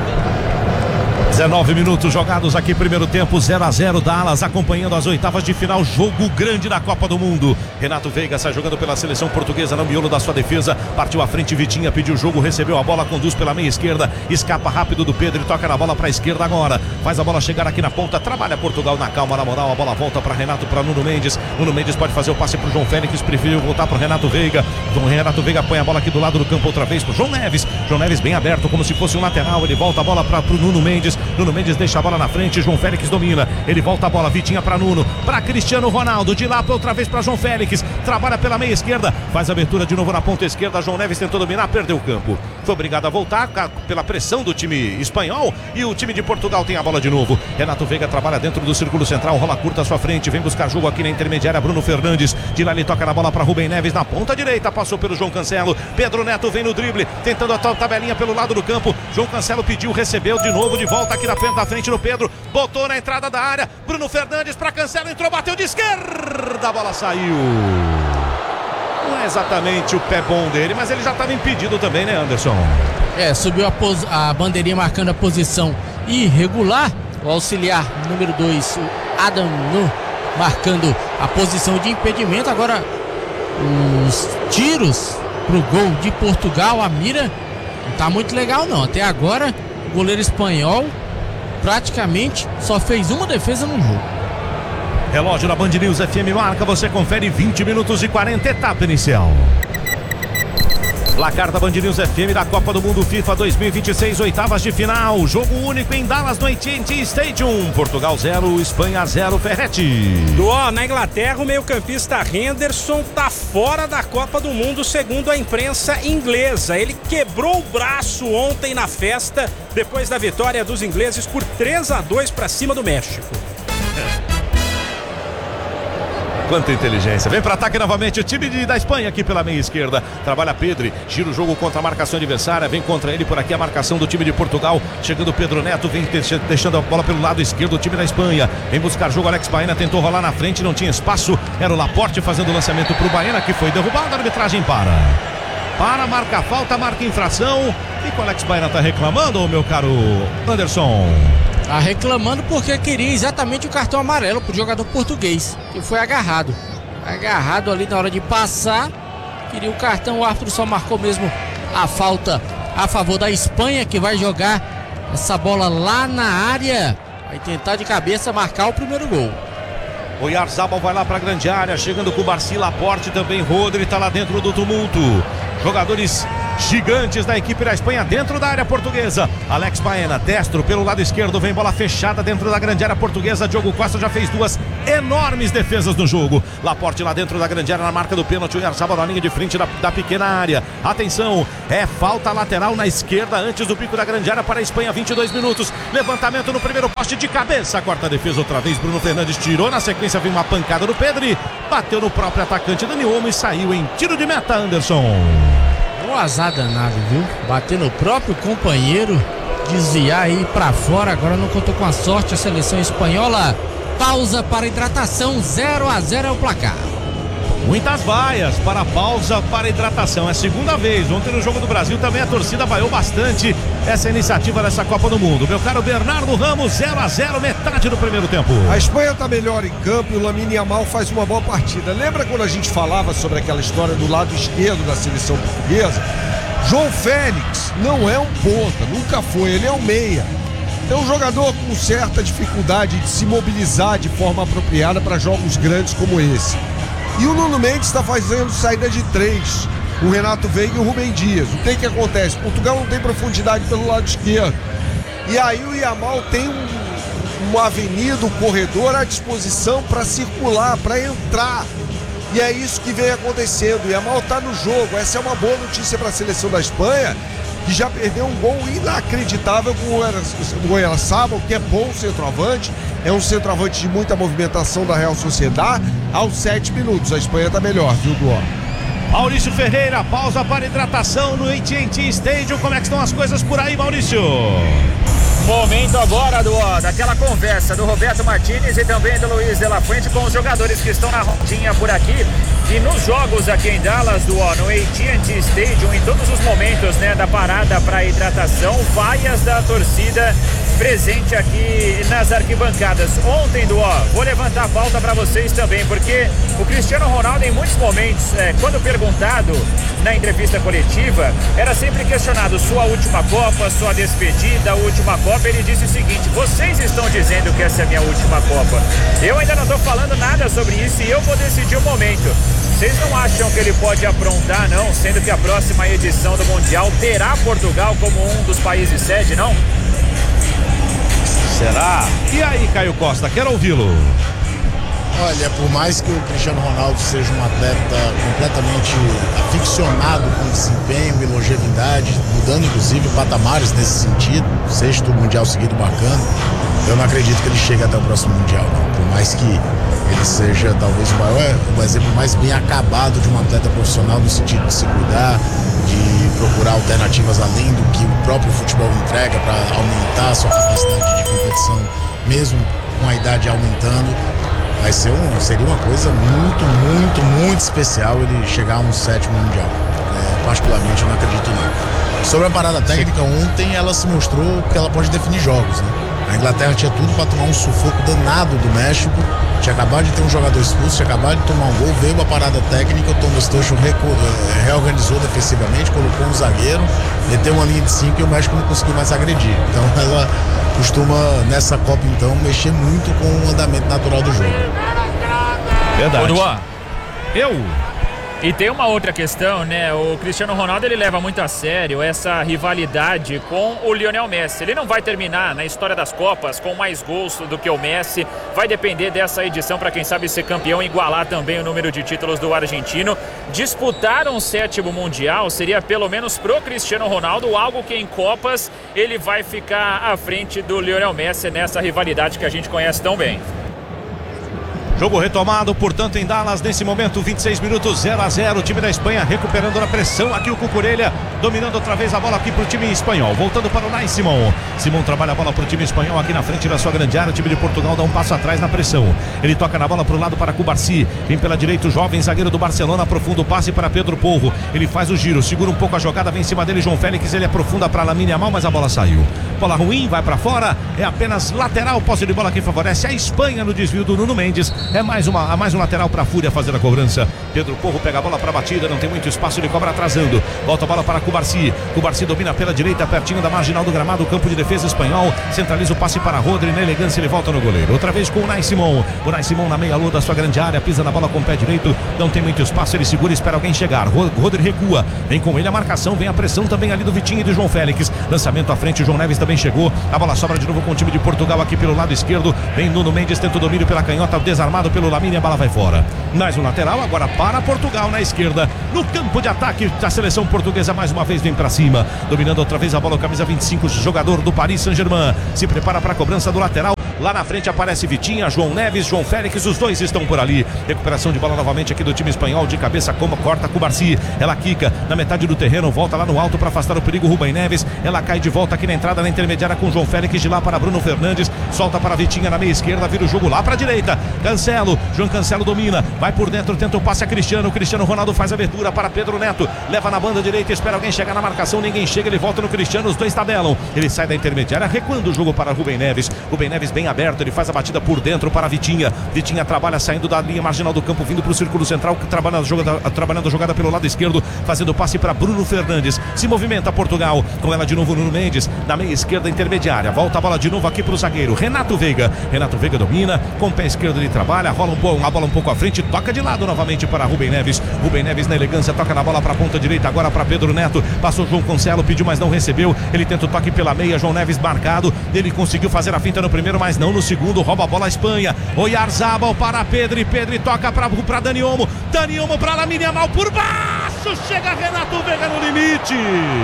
19 minutos jogados aqui, primeiro tempo, 0-0, Dallas acompanhando as oitavas de final, jogo grande da Copa do Mundo. Renato Veiga sai jogando pela seleção portuguesa no miolo da sua defesa, partiu à frente, Vitinha pediu o jogo, recebeu a bola, conduz pela meia esquerda, escapa rápido do Pedro e toca na bola para a esquerda agora, faz a bola chegar aqui na ponta, trabalha Portugal na calma, na moral, a bola volta para Renato, para Nuno Mendes pode fazer o passe para o João Félix, preferiu voltar para o Renato Veiga. Renato Veiga põe a bola aqui do lado do campo outra vez para o João Neves bem aberto, como se fosse um lateral, ele volta a bola para o Nuno Mendes Nuno Mendes deixa a bola na frente, João Félix domina, ele volta a bola, Vitinha para Nuno, para Cristiano Ronaldo, de lá para outra vez para João Félix, trabalha pela meia esquerda, faz a abertura de novo na ponta esquerda, João Neves tentou dominar, perdeu o campo, foi obrigado a voltar pela pressão do time espanhol e o time de Portugal tem a bola de novo. Renato Veiga trabalha dentro do círculo central, rola curta à sua frente, vem buscar jogo aqui na intermediária, Bruno Fernandes, de lá ele toca na bola para Rubem Neves na ponta direita, passou pelo João Cancelo, Pedro Neto vem no drible, tentando a tabelinha pelo lado do campo, João Cancelo pediu, recebeu de novo, de volta aqui na frente no Pedro, botou na entrada da área, Bruno Fernandes para Cancelo, entrou, bateu de esquerda, a bola saiu. Não é exatamente o pé bom dele, mas ele já estava impedido também, né, Anderson? Subiu a bandeirinha marcando a posição irregular, o auxiliar número 2, o Adam Nu, marcando a posição de impedimento. Agora os tiros pro gol de Portugal, a mira não tá muito legal não, até agora o goleiro espanhol praticamente só fez uma defesa no jogo. Relógio da Band News FM marca, você confere 20 minutos e 40, etapa inicial. Placar da Band News FM da Copa do Mundo FIFA 2026, oitavas de final. Jogo único em Dallas no AT&T Stadium. Portugal 0, Espanha 0, Ferretti. Na Inglaterra, o meio-campista Henderson tá fora da Copa do Mundo, segundo a imprensa inglesa. Ele quebrou o braço ontem na festa, depois da vitória dos ingleses por 3-2 para cima do México. Quanta inteligência. Vem para ataque novamente o time da Espanha aqui pela meia esquerda. Trabalha Pedri, gira o jogo contra a marcação adversária. Vem contra ele por aqui a marcação do time de Portugal. Chegando Pedro Neto, vem deixando a bola pelo lado esquerdo o time da Espanha. Vem buscar jogo, Alex Baena tentou rolar na frente, não tinha espaço. Era o Laporte fazendo o lançamento para o Baena, que foi derrubado. A arbitragem para marcar falta, marca infração. E que o Alex Baena tá reclamando, meu caro Anderson? Tá reclamando porque queria exatamente o cartão amarelo pro jogador português, que foi agarrado ali na hora de passar, queria o cartão, o árbitro só marcou mesmo a falta a favor da Espanha, que vai jogar essa bola lá na área, vai tentar de cabeça marcar o primeiro gol. O Oyarzabal vai lá para a grande área, chegando com o Barci, Laporte também, Rodri tá lá dentro do tumulto. Jogadores gigantes da equipe da Espanha dentro da área portuguesa. Alex Baena, destro pelo lado esquerdo, vem bola fechada dentro da grande área portuguesa. Diogo Costa já fez duas enormes defesas no jogo. Laporte lá dentro da grande área na marca do pênalti. O Oyarzabal na linha de frente da pequena área. Atenção, é falta lateral na esquerda antes do pico da grande área para a Espanha, 22 minutos. Levantamento no primeiro poste de cabeça. Quarta defesa outra vez, Bruno Fernandes tirou, na sequência vem uma pancada do Pedri, bateu no próprio atacante Dani Olmo e saiu em tiro de meta, Anderson. Um azar danado, viu? Bater no próprio companheiro, desviar aí pra fora. Agora não contou com a sorte a seleção espanhola. Pausa para hidratação, 0-0 é o placar. Muitas vaias para a pausa para hidratação, é a segunda vez. Ontem no Jogo do Brasil também a torcida vaiou bastante essa iniciativa dessa Copa do Mundo. Meu caro Bernardo Ramos, 0-0, metade do primeiro tempo. A Espanha está melhor em campo e o Lamine Yamal faz uma boa partida. Lembra quando a gente falava sobre aquela história do lado esquerdo da seleção portuguesa? João Félix não é um ponta, nunca foi, ele é um meia. É um jogador com certa dificuldade de se mobilizar de forma apropriada para jogos grandes como esse. E o Nuno Mendes está fazendo saída de 3, o Renato Veiga e o Rubem Dias. O que acontece? Portugal não tem profundidade pelo lado esquerdo. E aí o Yamal tem uma avenida, um corredor à disposição para circular, para entrar. E é isso que vem acontecendo. O Yamal está no jogo. Essa é uma boa notícia para a seleção da Espanha, que já perdeu um gol inacreditável com o Oyarzabal, que é bom centroavante, é um centroavante de muita movimentação da Real Sociedad. Aos 7 minutos, a Espanha tá melhor, viu, Duó? Maurício Ferreira, pausa para hidratação no AT&T Stadium. Como é que estão as coisas por aí, Maurício? Momento agora daquela conversa do Roberto Martínez e também do Luiz de la Fuente com os jogadores que estão na rodinha por aqui. E nos jogos aqui em Dallas, no AT&T Stadium, em todos os momentos, né, da parada para hidratação, vaias da torcida presente aqui nas arquibancadas. Ontem, vou levantar a pauta para vocês também, porque o Cristiano Ronaldo, em muitos momentos, quando perguntado na entrevista coletiva, era sempre questionado: sua última Copa, sua despedida, a última Copa. Ele disse o seguinte: vocês estão dizendo que essa é a minha última Copa, eu ainda não estou falando nada sobre isso e eu vou decidir o momento. Vocês não acham que ele pode aprontar, não, sendo que a próxima edição do Mundial terá Portugal como um dos países sede, não? Será? E aí, Caio Costa, quero ouvi-lo. Olha, por mais que o Cristiano Ronaldo seja um atleta completamente aficionado com desempenho e longevidade, mudando inclusive patamares nesse sentido, 6º Mundial seguido bacana, eu não acredito que ele chegue até o próximo Mundial, não. Por mais que ele seja talvez o exemplo mais bem acabado de um atleta profissional no sentido de se cuidar, de procurar alternativas além do que o próprio futebol entrega para aumentar a sua capacidade de competição, mesmo com a idade aumentando. Seria uma coisa muito especial ele chegar a um 7º Mundial. Particularmente eu não acredito não. Sobre a parada técnica, ontem ela se mostrou que ela pode definir jogos, né? A Inglaterra tinha tudo para tomar um sufoco danado do México, tinha acabado de ter um jogador expulso, tinha acabado de tomar um gol, veio uma parada técnica, o Thomas Tuchel reorganizou defensivamente, colocou um zagueiro, meteu uma linha de 5 e o México não conseguiu mais agredir. Então ela costuma, nessa Copa então, mexer muito com o andamento natural do jogo. Verdade. E tem uma outra questão, né? O Cristiano Ronaldo, ele leva muito a sério essa rivalidade com o Lionel Messi. Ele não vai terminar na história das Copas com mais gols do que o Messi. Vai depender dessa edição para quem sabe ser campeão, igualar também o número de títulos do argentino. Disputar um 7º Mundial seria pelo menos pro Cristiano Ronaldo algo que em Copas ele vai ficar à frente do Lionel Messi nessa rivalidade que a gente conhece tão bem. Jogo retomado, portanto, em Dallas, nesse momento, 26 minutos, 0-0, o time da Espanha recuperando a pressão, aqui o Cucurella, dominando outra vez a bola aqui pro time espanhol, voltando para o Unai Simón. Simón trabalha a bola pro time espanhol aqui na frente da sua grande área, o time de Portugal dá um passo atrás na pressão, ele toca na bola pro lado para Cubarsí, vem pela direita o jovem zagueiro do Barcelona, aprofunda o passe para Pedro Porro, ele faz o giro, segura um pouco a jogada, vem em cima dele João Félix, ele aprofunda para Lamine Yamal, mas a bola saiu, bola ruim, vai para fora, é apenas lateral, posse de bola que favorece a Espanha no desvio do Nuno Mendes. É mais um lateral para a Fúria fazer a cobrança. Pedro Porro pega a bola para a batida, não tem muito espaço, ele cobra atrasando. Volta a bola para Cubarsí. Cubarsí domina pela direita, pertinho da marginal do gramado, campo de defesa espanhol. Centraliza o passe para Rodri, na elegância ele volta no goleiro. Outra vez com o Unai Simón. O Unai Simón na meia-lua da sua grande área, pisa na bola com o pé direito, não tem muito espaço, ele segura e espera alguém chegar. Rodri recua, vem com ele a marcação, vem a pressão também ali do Vitinho e do João Félix. Lançamento à frente, o João Neves também chegou. A bola sobra de novo com o time de Portugal aqui pelo lado esquerdo. Vem Nuno Mendes, tenta o domínio pela canhota, desarmado pelo Lamine, a bola vai fora. Mais um lateral agora para Portugal na esquerda, no campo de ataque da seleção portuguesa, mais uma vez vem para cima, dominando outra vez a bola, o camisa 25, jogador do Paris Saint-Germain, se prepara para a cobrança do lateral. Lá na frente aparece Vitinha, João Neves, João Félix, os dois estão por ali. Recuperação de bola novamente aqui do time espanhol, de cabeça, como corta Cubarsí, ela quica na metade do terreno, volta lá no alto para afastar o perigo Rubem Neves, ela cai de volta aqui na entrada na intermediária com João Félix, de lá para Bruno Fernandes, solta para Vitinha na meia esquerda, vira o jogo lá para a direita, Cancelo, João Cancelo domina, vai por dentro, tenta o passe a Cristiano Ronaldo faz a abertura para Pedro Neto, leva na banda direita, espera alguém chegar na marcação, ninguém chega, ele volta no Cristiano, os dois tabelam, ele sai da intermediária, recuando o jogo para Rubem Neves bem aberto, ele faz a batida por dentro para Vitinha trabalha saindo da linha marginal do campo, vindo para o círculo central, trabalhando a jogada pelo lado esquerdo, fazendo o passe para Bruno Fernandes, se movimenta Portugal, com ela de novo Nuno Mendes, na meia esquerda intermediária, volta a bola de novo aqui para o zagueiro, Renato Veiga domina, com o pé esquerdo ele trabalha, rola a bola um pouco à frente, toca de lado novamente para Rubem Neves na elegância, toca na bola para a ponta direita, agora para Pedro Neto, passou João Cancelo, pediu mas não recebeu, ele tenta o toque pela meia, João Neves marcado, ele conseguiu fazer a finta no primeiro, mas não no segundo, rouba a bola a Espanha, Oyarzabal para Pedro toca para Dani Olmo para Lamine Yamal por baixo, chega Renato Veiga no limite,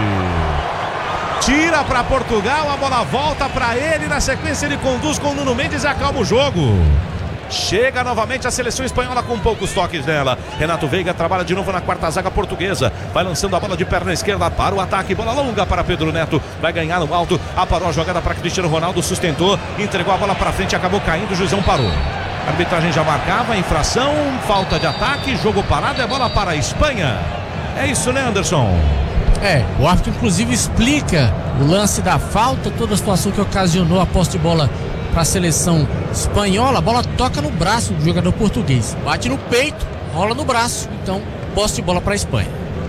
tira para Portugal, a bola volta para ele, na sequência ele conduz com o Nuno Mendes e acalma o jogo. Chega novamente a seleção espanhola com poucos toques nela. Renato Veiga trabalha de novo na quarta zaga portuguesa. Vai lançando a bola de perna esquerda para o ataque. Bola longa para Pedro Neto. Vai ganhar no alto. Aparou a jogada para Cristiano Ronaldo. Sustentou. Entregou a bola para frente. Acabou caindo. O juizão parou. A arbitragem já marcava. Infração. Falta de ataque. Jogo parado. É bola para a Espanha. É isso, né, Anderson? O árbitro inclusive explica o lance da falta. Toda a situação que ocasionou a posse de bola para a seleção espanhola. A bola toca no braço do jogador português, bate no peito, rola no braço, então posse de bola para a Espanha.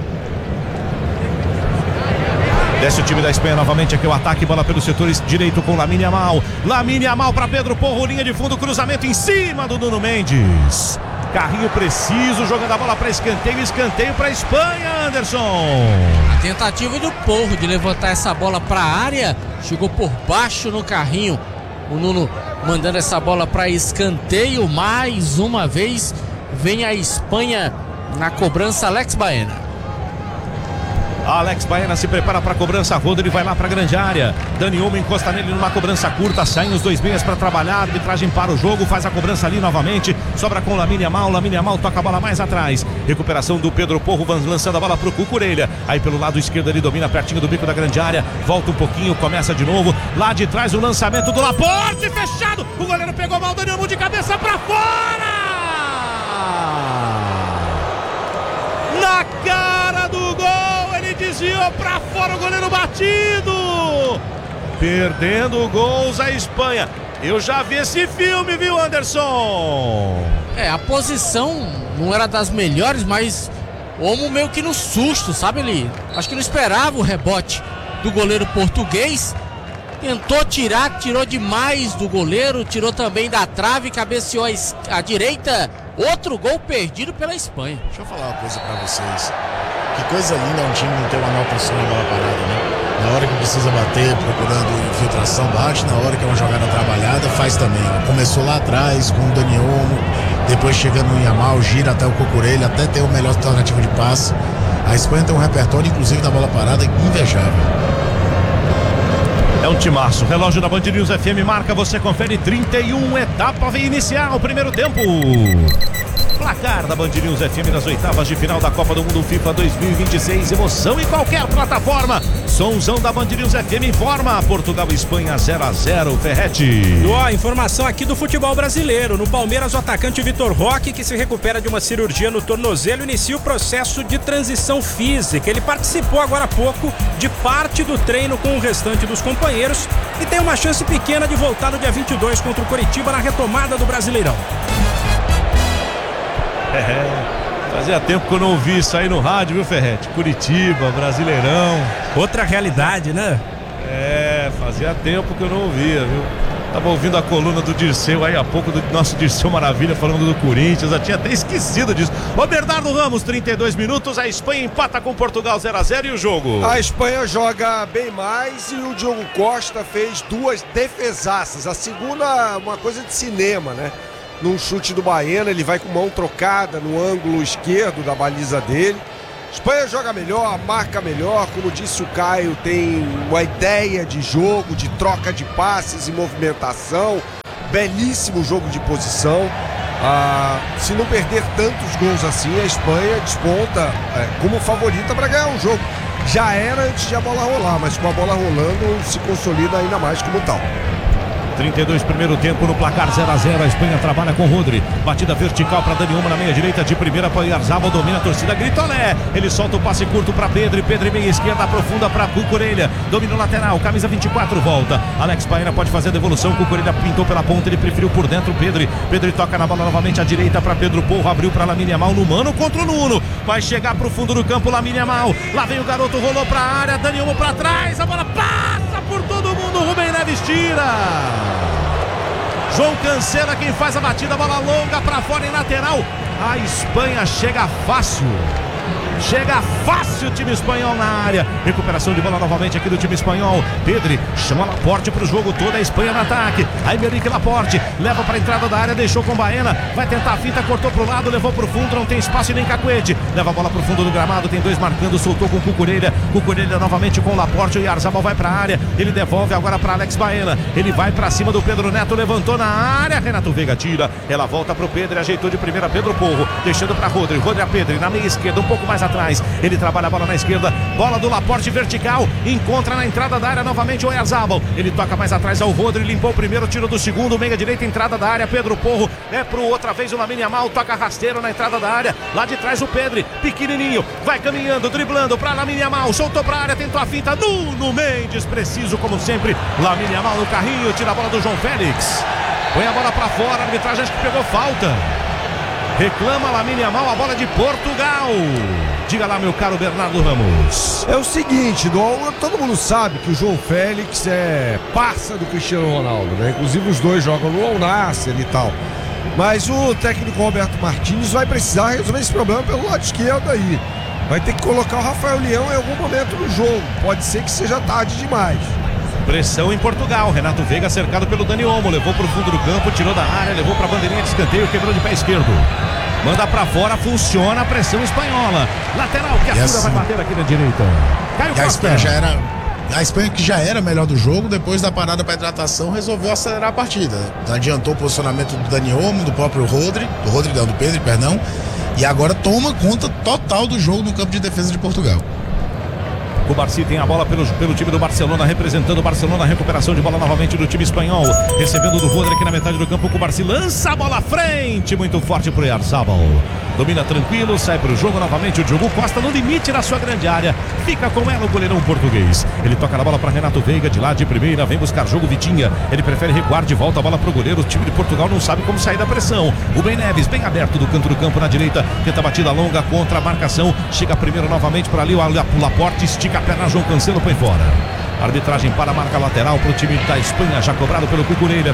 Desce o time da Espanha novamente aqui o ataque, bola pelos setores direito com Lamine Yamal para Pedro Porro, linha de fundo, cruzamento em cima do Nuno Mendes, carrinho preciso, jogando a bola para escanteio para a Espanha, Anderson. A tentativa do Porro de levantar essa bola para a área, chegou por baixo no carrinho O Nuno mandando essa bola para escanteio. Mais uma vez vem a Espanha na cobrança. Alex Baena. Alex Baena se prepara para a cobrança. Rodri vai lá para a grande área. Dani Olmo encosta nele numa cobrança curta. Saem os dois meias para trabalhar. A arbitragem para o jogo. Faz a cobrança ali novamente. Sobra com Lamine Yamal. Lamine Yamal toca a bola mais atrás. Recuperação do Pedro Porro, lançando a bola para o Cucurella. Aí pelo lado esquerdo ele domina pertinho do bico da grande área. Volta um pouquinho, começa de novo. Lá de trás o lançamento do Laporte. Fechado. O goleiro pegou mal. Dani Olmo de cabeça para fora. Na cara do gol. Desviou pra fora, o goleiro batido. Perdendo gols a Espanha. Eu já vi esse filme, viu, Anderson? A posição não era das melhores, mas Olmo meio que no susto, sabe? Ele acho que não esperava o rebote do goleiro português. Tentou tirar, tirou demais do goleiro, tirou também da trave, cabeceou à direita. Outro gol perdido pela Espanha. Deixa eu falar uma coisa pra vocês. Que coisa linda um time não ter uma anotação na bola parada, né? Na hora que precisa bater, procurando infiltração, bate. Na hora que é uma jogada trabalhada, faz também. Começou lá atrás com o Dani Olmo, depois chegando no Yamal, gira até o Cucurella, até ter o melhor alternativa de passe. A Espanha tem um repertório, inclusive, da bola parada, invejável. É um timaço. Relógio da Band News FM marca, você confere 31, etapa inicial, primeiro tempo. Placar da Band News FM nas oitavas de final da Copa do Mundo FIFA 2026. Emoção em qualquer plataforma. Sonzão da Band News FM informa. Portugal e Espanha 0-0. Ferretti. Informação aqui do futebol brasileiro. No Palmeiras, o atacante Vitor Roque, que se recupera de uma cirurgia no tornozelo, inicia o processo de transição física. Ele participou agora há pouco de parte do treino com o restante dos companheiros e tem uma chance pequena de voltar no dia 22 contra o Coritiba na retomada do Brasileirão. Fazia tempo que eu não ouvi isso aí no rádio, viu, Ferretti? Curitiba, Brasileirão. Outra realidade, né? Fazia tempo que eu não ouvia, viu? Tava ouvindo a coluna do Dirceu aí há pouco, do nosso Dirceu Maravilha, falando do Corinthians. Eu tinha até esquecido disso. Ô Bernardo Ramos, 32 minutos, a Espanha empata com Portugal 0-0 e o jogo? A Espanha joga bem mais e o Diogo Costa fez duas defesaças. A segunda, uma coisa de cinema, né? Num chute do Baena, ele vai com mão trocada no ângulo esquerdo da baliza dele. Espanha joga melhor, marca melhor, como disse o Caio, tem uma ideia de jogo, de troca de passes e movimentação. Belíssimo jogo de posição. Se não perder tantos gols assim, a Espanha desponta como favorita para ganhar o jogo. Já era antes de a bola rolar, mas com a bola rolando se consolida ainda mais como tal. 32 primeiro tempo no placar 0-0. A Espanha trabalha com Rodri. Batida vertical para Dani Olmo na meia direita, de primeira para Oyarzabal, domina a torcida, grita olé. Ele solta o passe curto para Pedro. Pedro meia esquerda, aprofunda para Cucurella. Domina o lateral, camisa 24 volta. Alex Baena pode fazer a devolução. Cucurella pintou pela ponta, ele preferiu por dentro. Pedro toca na bola novamente à direita para Pedro Porro. Abriu para Lamine Yamal no mano contra o Nuno. Vai chegar pro fundo do campo Lamine Yamal. Lá vem o garoto, rolou para a área. Dani Olmo para trás. A bola passa por todo mundo. Rubem Neves tira. João Cancela quem faz a batida, bola longa para fora em lateral. A Espanha chega fácil o time espanhol na área. Recuperação de bola novamente aqui do time espanhol. Pedri chama Laporte para o jogo todo. A Espanha no ataque. Aí Aymeric Laporte leva para a entrada da área, deixou com Baena. Vai tentar a fita, cortou para o lado, levou para o fundo. Não tem espaço e nem cacuete. Leva a bola para o fundo do gramado. Tem dois marcando, soltou com Cucurella. Cucurella novamente com Laporte. O Oyarzabal vai para a área. Ele devolve agora para Alex Baena. Ele vai para cima do Pedro Neto. Levantou na área. Renato Veiga tira. Ela volta para o Pedro. Ajeitou de primeira Pedro Porro. Deixando para Rodri. Rodri a Pedro na meia esquerda, um pouco mais atrás. Ele trabalha a bola na esquerda, bola do Laporte vertical, encontra na entrada da área novamente o Oyarzabal. Ele toca mais atrás ao Rodri, limpou o primeiro, tiro do segundo, meia direita, entrada da área, Pedro Porro, pro outra vez o Lamine Yamal, toca rasteiro na entrada da área, lá de trás o Pedro, pequenininho, vai caminhando, driblando pra Lamine Yamal, soltou pra área, tentou a finta, Nuno Mendes, preciso como sempre, Lamine Yamal no carrinho, tira a bola do João Félix, põe a bola pra fora, a arbitragem acho que pegou falta. Reclama Lamine Yamal, a bola de Portugal. Diga lá, meu caro Bernardo Ramos. É o seguinte, todo mundo sabe que o João Félix é parça do Cristiano Ronaldo, né? Inclusive os dois jogam no Al Nassr e tal. Mas o técnico Roberto Martínez vai precisar resolver esse problema pelo lado esquerdo aí. Vai ter que colocar o Rafael Leão em algum momento no jogo. Pode ser que seja tarde demais. Pressão em Portugal. Renato Veiga cercado pelo Dani Olmo. Levou pro fundo do campo, tirou da área, levou pra bandeirinha de escanteio, quebrou de pé esquerdo. Manda pra fora, funciona a pressão espanhola. Lateral, que a vai bater aqui na direita. Caio Costa. A Espanha, que já era melhor do jogo, depois da parada para hidratação, resolveu acelerar a partida. Adiantou o posicionamento do Dani Olmo, do próprio do Pedro, perdão. E agora toma conta total do jogo no campo de defesa de Portugal. O Barci tem a bola pelo time do Barcelona, representando o Barcelona, recuperação de bola novamente do time espanhol, recebendo do Rodri aqui na metade do campo. O Barci lança a bola à frente, muito forte pro Oyarzabal. Domina tranquilo, sai pro jogo novamente o Diogo Costa no limite da sua grande área, fica com ela o goleirão português. Ele toca na bola para Renato Veiga, de lá de primeira, vem buscar jogo Vitinha, ele prefere recuar de volta a bola pro goleiro. O time de Portugal não sabe como sair da pressão. O Ben Neves, bem aberto do canto do campo na direita, tenta a batida longa contra a marcação, chega primeiro novamente para ali, o Laporte estica a perna, João Cancelo põe fora. Arbitragem para a marca lateral para o time da Espanha, já cobrado pelo Cucurella.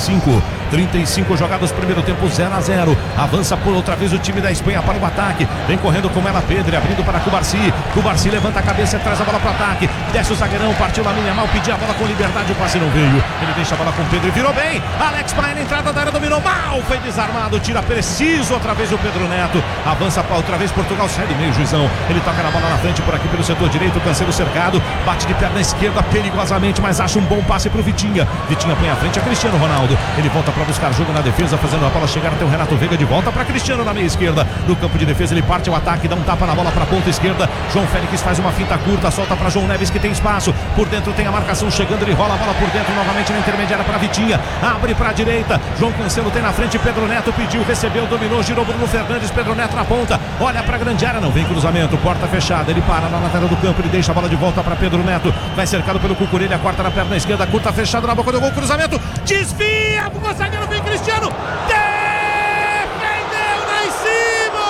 35 jogados, primeiro tempo 0-0. Avança por outra vez o time da Espanha para o ataque. Vem correndo com ela Pedro, abrindo para Cubarsi. Cubarsi levanta a cabeça e traz a bola para o ataque. Desce o zagueirão, partiu Lamine Yamal, pediu a bola com liberdade, o passe não veio. Ele deixa a bola com o Pedro e virou bem. Alex Praia na entrada da área, dominou mal, foi desarmado, tira preciso outra vez o Pedro Neto. Avança para outra vez Portugal, sai do meio, Juizão. Ele toca na bola na frente por aqui pelo setor direito, Cancelo cercado, bate de perna esquerda perigosamente, mas acha um bom passe pro Vitinha. Vitinha põe à frente a Cristiano Ronaldo. Ele volta para buscar jogo na defesa, fazendo a bola chegar até o Renato Veiga, de volta para Cristiano na meia esquerda. No campo de defesa ele parte ao ataque, dá um tapa na bola para a ponta esquerda. João Félix faz uma finta curta, solta para João Neves, que tem espaço. Por dentro tem a marcação chegando, ele rola a bola por dentro novamente na intermediária para Vitinha. Abre para a direita. João Cancelo tem na frente, Pedro Neto pediu, recebeu, dominou, girou Bruno Fernandes, Pedro Neto na ponta. Olha para a grande área, não vem cruzamento, porta fechada, ele para na lateral do campo, ele deixa a bola de volta para Pedro Neto. Vai cercado pelo Cucurella, corta na perna esquerda, curta fechada na boca do gol, cruzamento, desvia, o zagueiro vem Cristiano, defendeu Naisimo!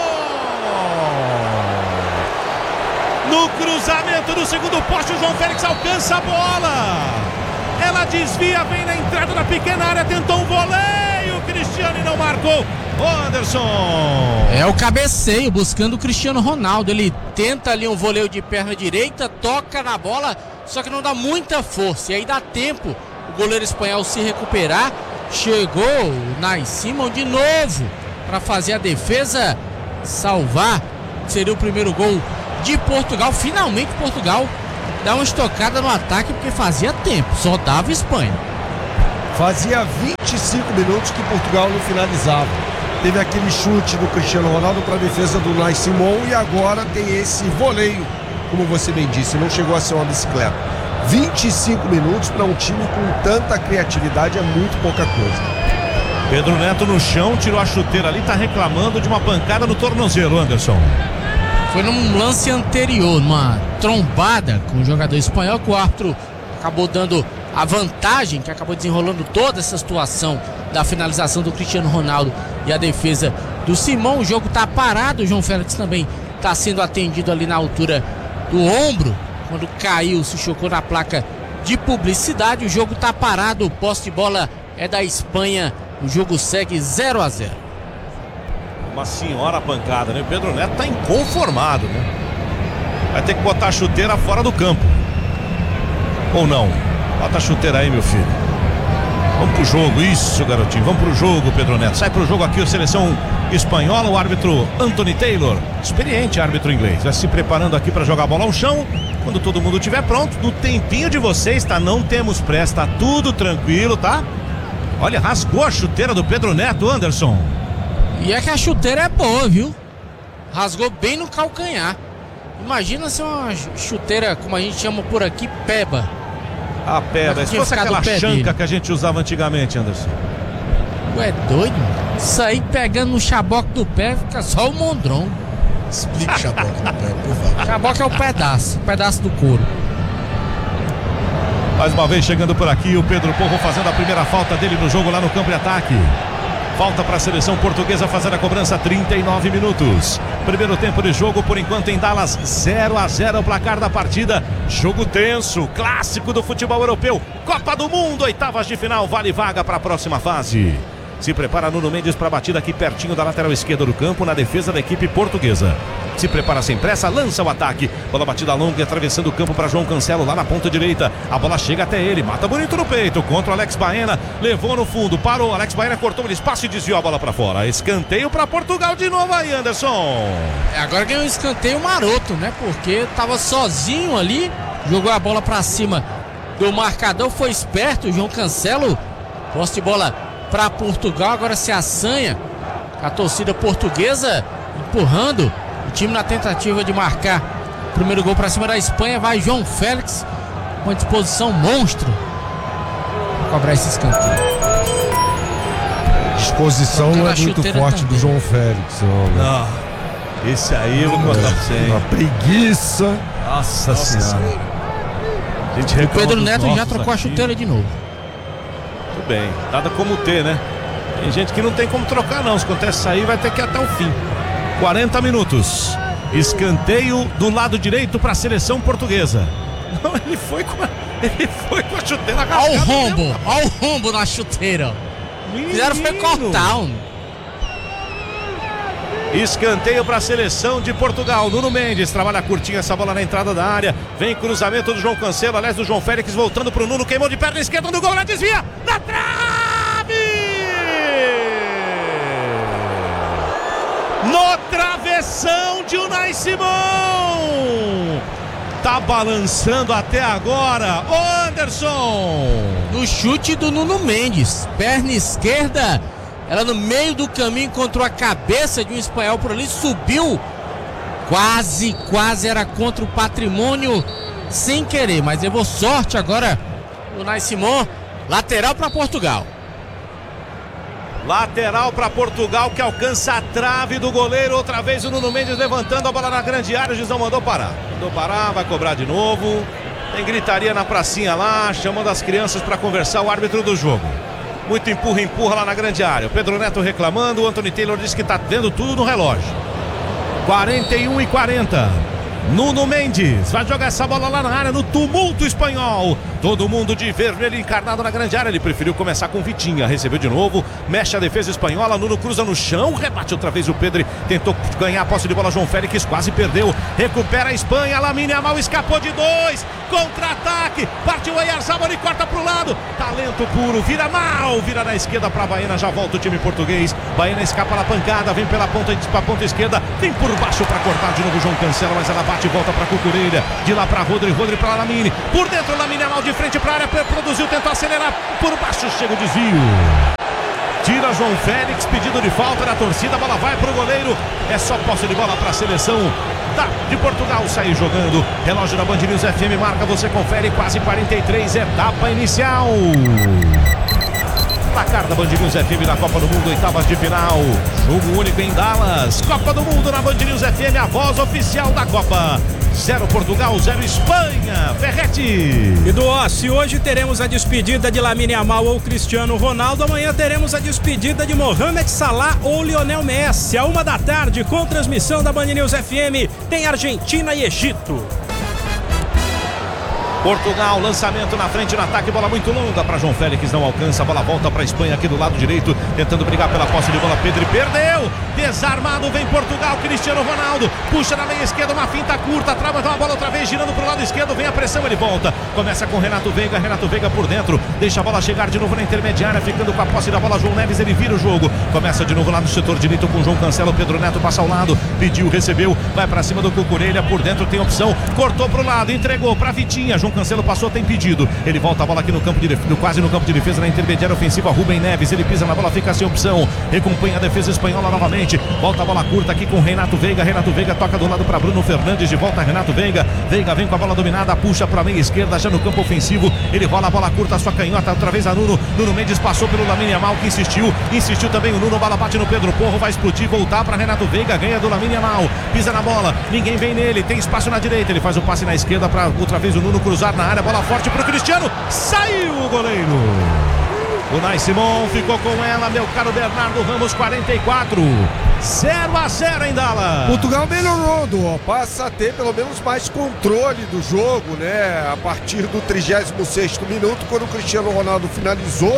No cruzamento do segundo poste, o João Félix alcança a bola, ela desvia, vem na entrada da pequena área, tentou um voleio, Cristiano, e não marcou. Anderson. É o cabeceio, buscando o Cristiano Ronaldo. Ele tenta ali um voleio de perna direita, toca na bola, só que não dá muita força. E aí dá tempo o goleiro espanhol se recuperar. Chegou o Naisimo de novo para fazer a defesa, salvar. Seria o primeiro gol de Portugal. Finalmente Portugal dá uma estocada no ataque, porque fazia tempo, só dava Espanha. Fazia 25 minutos que Portugal não finalizava. Teve aquele chute do Cristiano Ronaldo para a defesa do Naisimo e agora tem esse voleio, como você bem disse, não chegou a ser uma bicicleta. 25 minutos para um time com tanta criatividade é muito pouca coisa. Pedro Neto no chão, tirou a chuteira ali, está reclamando de uma pancada no tornozelo, Anderson. Foi num lance anterior, numa trombada com o jogador espanhol, que o árbitro acabou dando a vantagem, que acabou desenrolando toda essa situação da finalização do Cristiano Ronaldo e a defesa do Simão. O jogo está parado, o João Félix também está sendo atendido ali na altura do ombro, quando caiu, se chocou na placa de publicidade. O jogo está parado, o posse de bola é da Espanha, o jogo segue 0-0. Uma senhora pancada, né? O Pedro Neto está inconformado, né? Vai ter que botar a chuteira fora do campo. Ou não? Bota a chuteira aí, meu filho. Vamos pro jogo, isso, garotinho. Vamos pro jogo, Pedro Neto. Sai pro jogo aqui a seleção espanhola, o árbitro Anthony Taylor, experiente árbitro inglês, vai se preparando aqui para jogar a bola ao chão. Quando todo mundo estiver pronto, no tempinho de vocês, tá? Não temos pressa, tá tudo tranquilo, tá? Olha, rasgou a chuteira do Pedro Neto, Anderson. E é que a chuteira é boa, viu? Rasgou bem no calcanhar. Imagina se uma chuteira, como a gente chama por aqui, peba. A peba, se fosse aquela chanca que a gente usava antigamente, Anderson. Ué, doido? Isso aí pegando no chaboque do pé, fica só o mondron. Explique chaboque no pé, por favor. Chaboque é o pedaço do couro. Mais uma vez chegando por aqui o Pedro Porro, fazendo a primeira falta dele no jogo lá no campo de ataque. Falta para a seleção portuguesa fazer a cobrança, 39 minutos. Primeiro tempo de jogo, por enquanto em Dallas, 0-0 o placar da partida. Jogo tenso, clássico do futebol europeu. Copa do Mundo, oitavas de final, vale vaga para a próxima fase. Se prepara Nuno Mendes para a batida aqui pertinho da lateral esquerda do campo, na defesa da equipe portuguesa. se prepara sem pressa, lança o ataque. Bola batida longa, atravessando o campo para João Cancelo lá na ponta direita. A bola chega até ele, mata bonito no peito contra o Alex Baena, levou no fundo, parou. Alex Baena cortou o espaço e desviou a bola para fora. Escanteio para Portugal de novo aí, Anderson. Agora ganhou um escanteio maroto, né? Porque tava sozinho ali, jogou a bola para cima do marcador, foi esperto. O João Cancelo, posse de bola para Portugal, agora se assanha a torcida portuguesa empurrando o time na tentativa de marcar o primeiro gol para cima da Espanha. Vai João Félix com disposição monstro para cobrar esse escanteio. Disposição não é muito forte também do João Félix. Não, esse aí eu vou contar pra você. Uma preguiça. Nossa Senhora. O Pedro Neto já trocou a chuteira de novo. Tudo bem, nada como ter, né? Tem gente que não tem como trocar não. Se acontece isso aí, vai ter que ir até o fim. 40 minutos. Escanteio do lado direito para a seleção portuguesa. Não, ele foi com a chuteira rasgada. Olha o rombo na chuteira. Fizeram foi cortar. Escanteio para a seleção de Portugal. Nuno Mendes trabalha curtinho essa bola na entrada da área. Vem cruzamento do João Cancelo, aliás do João Félix, voltando para o Nuno, queimou de perna esquerda do gol, ela desvia na trave! No travessão de Unai Simão. Tá balançando até agora, ô Anderson. No chute do Nuno Mendes, perna esquerda, ela no meio do caminho encontrou a cabeça de um espanhol por ali, subiu, quase era contra o Patrimônio, sem querer, mas levou sorte agora o Unai Simão. Lateral para Portugal. Lateral para Portugal, que alcança a trave do goleiro. Outra vez o Nuno Mendes levantando a bola na grande área. O Gisão mandou parar, vai cobrar de novo. Tem gritaria na pracinha lá, chamando as crianças para conversar, o árbitro do jogo. Muito empurra lá na grande área. O Pedro Neto reclamando, o Anthony Taylor disse que está vendo tudo no relógio. 41:40. Nuno Mendes vai jogar essa bola lá na área, no tumulto espanhol. Todo mundo de vermelho encarnado na grande área. Ele preferiu começar com Vitinha, recebeu de novo, mexe a defesa espanhola. Nuno cruza no chão, rebate outra vez o Pedro, tentou ganhar a posse de bola. João Félix quase perdeu, recupera a Espanha. Lamine Yamal escapou de dois, contra-ataque, partiu o Oyarzabal e corta pro lado, talento puro, vira na esquerda para Baena. Já volta o time português. Baena escapa na pancada, vem pela ponta esquerda, vem por baixo para cortar de novo o João Cancelo, mas ela bate e volta para Cucurella, de lá para Rodri para Lamine, por dentro Lamine Yamal de frente para a área, produziu, tentou acelerar, por baixo chega o desvio, tira João Félix, pedido de falta da torcida, a bola vai para o goleiro. É só posse de bola para a seleção de Portugal sair jogando. Relógio da Band News FM marca, você confere, quase 43, etapa inicial. Placar da Band News FM na Copa do Mundo, oitavas de final. Jogo único em Dallas. Copa do Mundo na Band News FM, a voz oficial da Copa. 0 Portugal, 0 Espanha. Ferretti. E do se hoje teremos a despedida de Lamine Yamal ou Cristiano Ronaldo, amanhã teremos a despedida de Mohamed Salah ou Lionel Messi. À 13h, com transmissão da Band News FM, tem Argentina e Egito. Portugal, lançamento na frente, no ataque, bola muito longa para João Félix, não alcança, a bola volta para a Espanha aqui do lado direito, tentando brigar pela posse de bola. Pedro perdeu, desarmado, vem Portugal, Cristiano Ronaldo, puxa na meia esquerda, uma finta curta, trava a bola outra vez, girando para o lado esquerdo, vem a pressão, ele volta, começa com Renato Veiga por dentro, deixa a bola chegar de novo na intermediária, ficando com a posse da bola, João Neves, ele vira o jogo, começa de novo lá no setor direito com João Cancelo. Pedro Neto passa ao lado, pediu, recebeu, vai para cima do Cucurella, por dentro tem opção, cortou para o lado, entregou para Vitinha, João Cancelo passou, tem pedido, ele volta a bola aqui no campo de defesa, quase no campo de defesa, na intermediária ofensiva, Rubem Neves, ele pisa na bola, fica sem opção, recompanha a defesa espanhola novamente, volta a bola curta aqui com Renato Veiga toca do lado para Bruno Fernandes, de volta Renato Veiga vem com a bola dominada, puxa para a meia esquerda, já no campo ofensivo, ele rola a bola curta, sua canhota, outra vez a Nuno Mendes passou pelo Lamine Yamal, que insistiu também o Nuno, bola bate no Pedro Porro, vai explodir, voltar para Renato Veiga, ganha do Lamine Yamal, pisa na bola, ninguém vem nele, tem espaço na direita, ele faz o passe na esquerda para outra vez o Nuno cruzar na área, bola forte pro Cristiano, saiu o goleiro. O Unai Simão ficou com ela, meu caro Bernardo Ramos. 44, 0-0 em Dallas. Portugal melhorou, passa a ter pelo menos mais controle do jogo, né? A partir do 36º minuto, quando o Cristiano Ronaldo finalizou,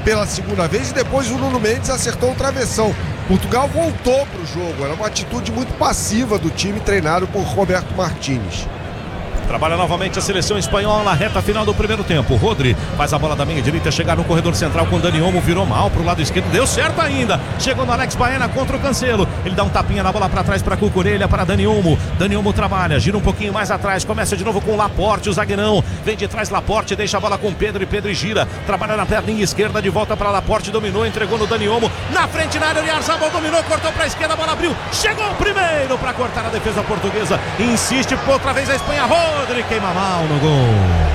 pela segunda vez e depois o Nuno Mendes acertou o travessão. Portugal voltou para o jogo, era uma atitude muito passiva do time treinado por Roberto Martínez. Trabalha novamente a seleção espanhola na reta final do primeiro tempo. Rodri faz a bola da meia direita chegar no corredor central com Dani Olmo, virou mal pro lado esquerdo, deu certo ainda. Chegou no Alex Baena contra o Cancelo. Ele dá um tapinha na bola para trás para Cucurella, para Dani Olmo. Dani Olmo trabalha, gira um pouquinho mais atrás, começa de novo com o Laporte, o zagueirão. Vem de trás Laporte, deixa a bola com Pedro e Pedro gira. Trabalha na perninha esquerda, de volta para Laporte, dominou, entregou no Dani Olmo. Na frente na área, Oyarzabal dominou, cortou para a esquerda, a bola abriu. Chegou o primeiro para cortar a defesa portuguesa. Insiste outra vez a Espanha. Rodri queima mal no gol.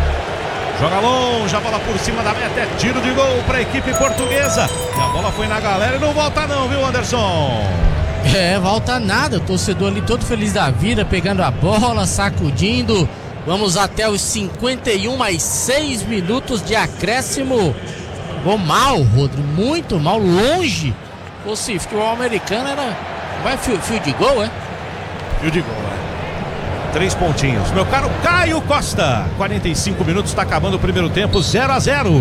Joga longe, a bola por cima da meta, é tiro de gol para a equipe portuguesa. E a bola foi na galera e não volta não, viu, Anderson? Volta nada, o torcedor ali todo feliz da vida, pegando a bola, sacudindo. Vamos até os 51 mais 6 minutos de acréscimo. Gol mal, Rodrigo, muito mal, longe. Ou se futebol americano era... Vai fio de gol, é? Fio de gol, 3 pontinhos. Meu caro Caio Costa, 45 minutos, está acabando o primeiro tempo, 0-0.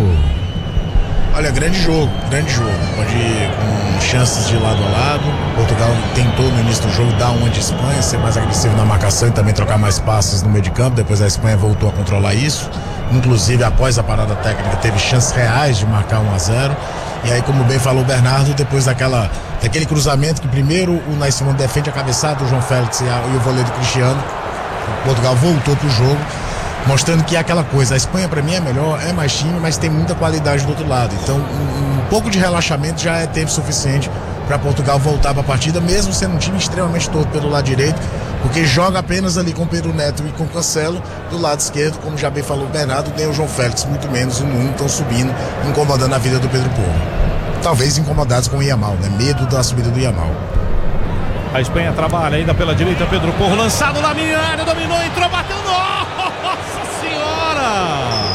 Olha, grande jogo. Pode ir com chances de lado a lado. Portugal tentou no início do jogo dar uma de Espanha, ser mais agressivo na marcação e também trocar mais passes no meio de campo. Depois a Espanha voltou a controlar isso. Inclusive, após a parada técnica, teve chances reais de marcar 1-0. E aí, como bem falou o Bernardo, depois daquele cruzamento que primeiro o Nai Simone defende a cabeçada, o João Félix e o vôlei do Cristiano, Portugal voltou pro jogo, mostrando que é aquela coisa, a Espanha para mim é melhor, é mais time, mas tem muita qualidade do outro lado. Então um pouco de relaxamento já é tempo suficiente para Portugal voltar para a partida, mesmo sendo um time extremamente torto pelo lado direito, porque joga apenas ali com Pedro Neto e com Cancelo. Do lado esquerdo, como já bem falou o Bernardo, nem o João Félix, muito menos o Nuno, estão subindo, incomodando a vida do Pedro Porro. Talvez incomodados com o Yamal, né? Medo da subida do Yamal. A Espanha trabalha ainda pela direita, Pedro Porro lançado na minha área, dominou, entrou, bateu, nossa senhora!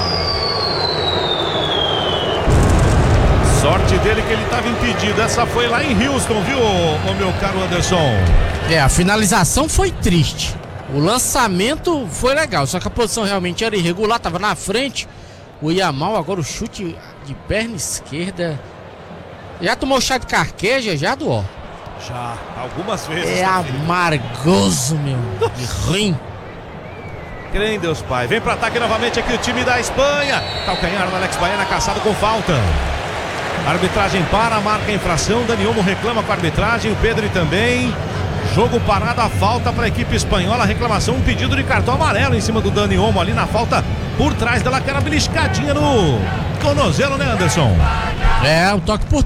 Sorte dele que ele estava impedido, essa foi lá em Houston, viu, o meu caro Anderson? A finalização foi triste, o lançamento foi legal, só que a posição realmente era irregular, estava na frente, o Yamal, agora o chute de perna esquerda, já tomou chá de carqueja, já do ó. Já, algumas vezes. É amargoso, meu. De ruim. Crê em Deus, Pai. Vem para ataque novamente aqui o time da Espanha. Calcanhar do Alex Baena, caçado com falta. A arbitragem para, marca a infração. Dani Olmo reclama com a arbitragem. O Pedro também. Jogo parado, a falta para a equipe espanhola. Reclamação, um pedido de cartão amarelo em cima do Dani Olmo ali na falta. Por trás dela, aquela beliscadinha no tornozelo, né, Anderson? O toque por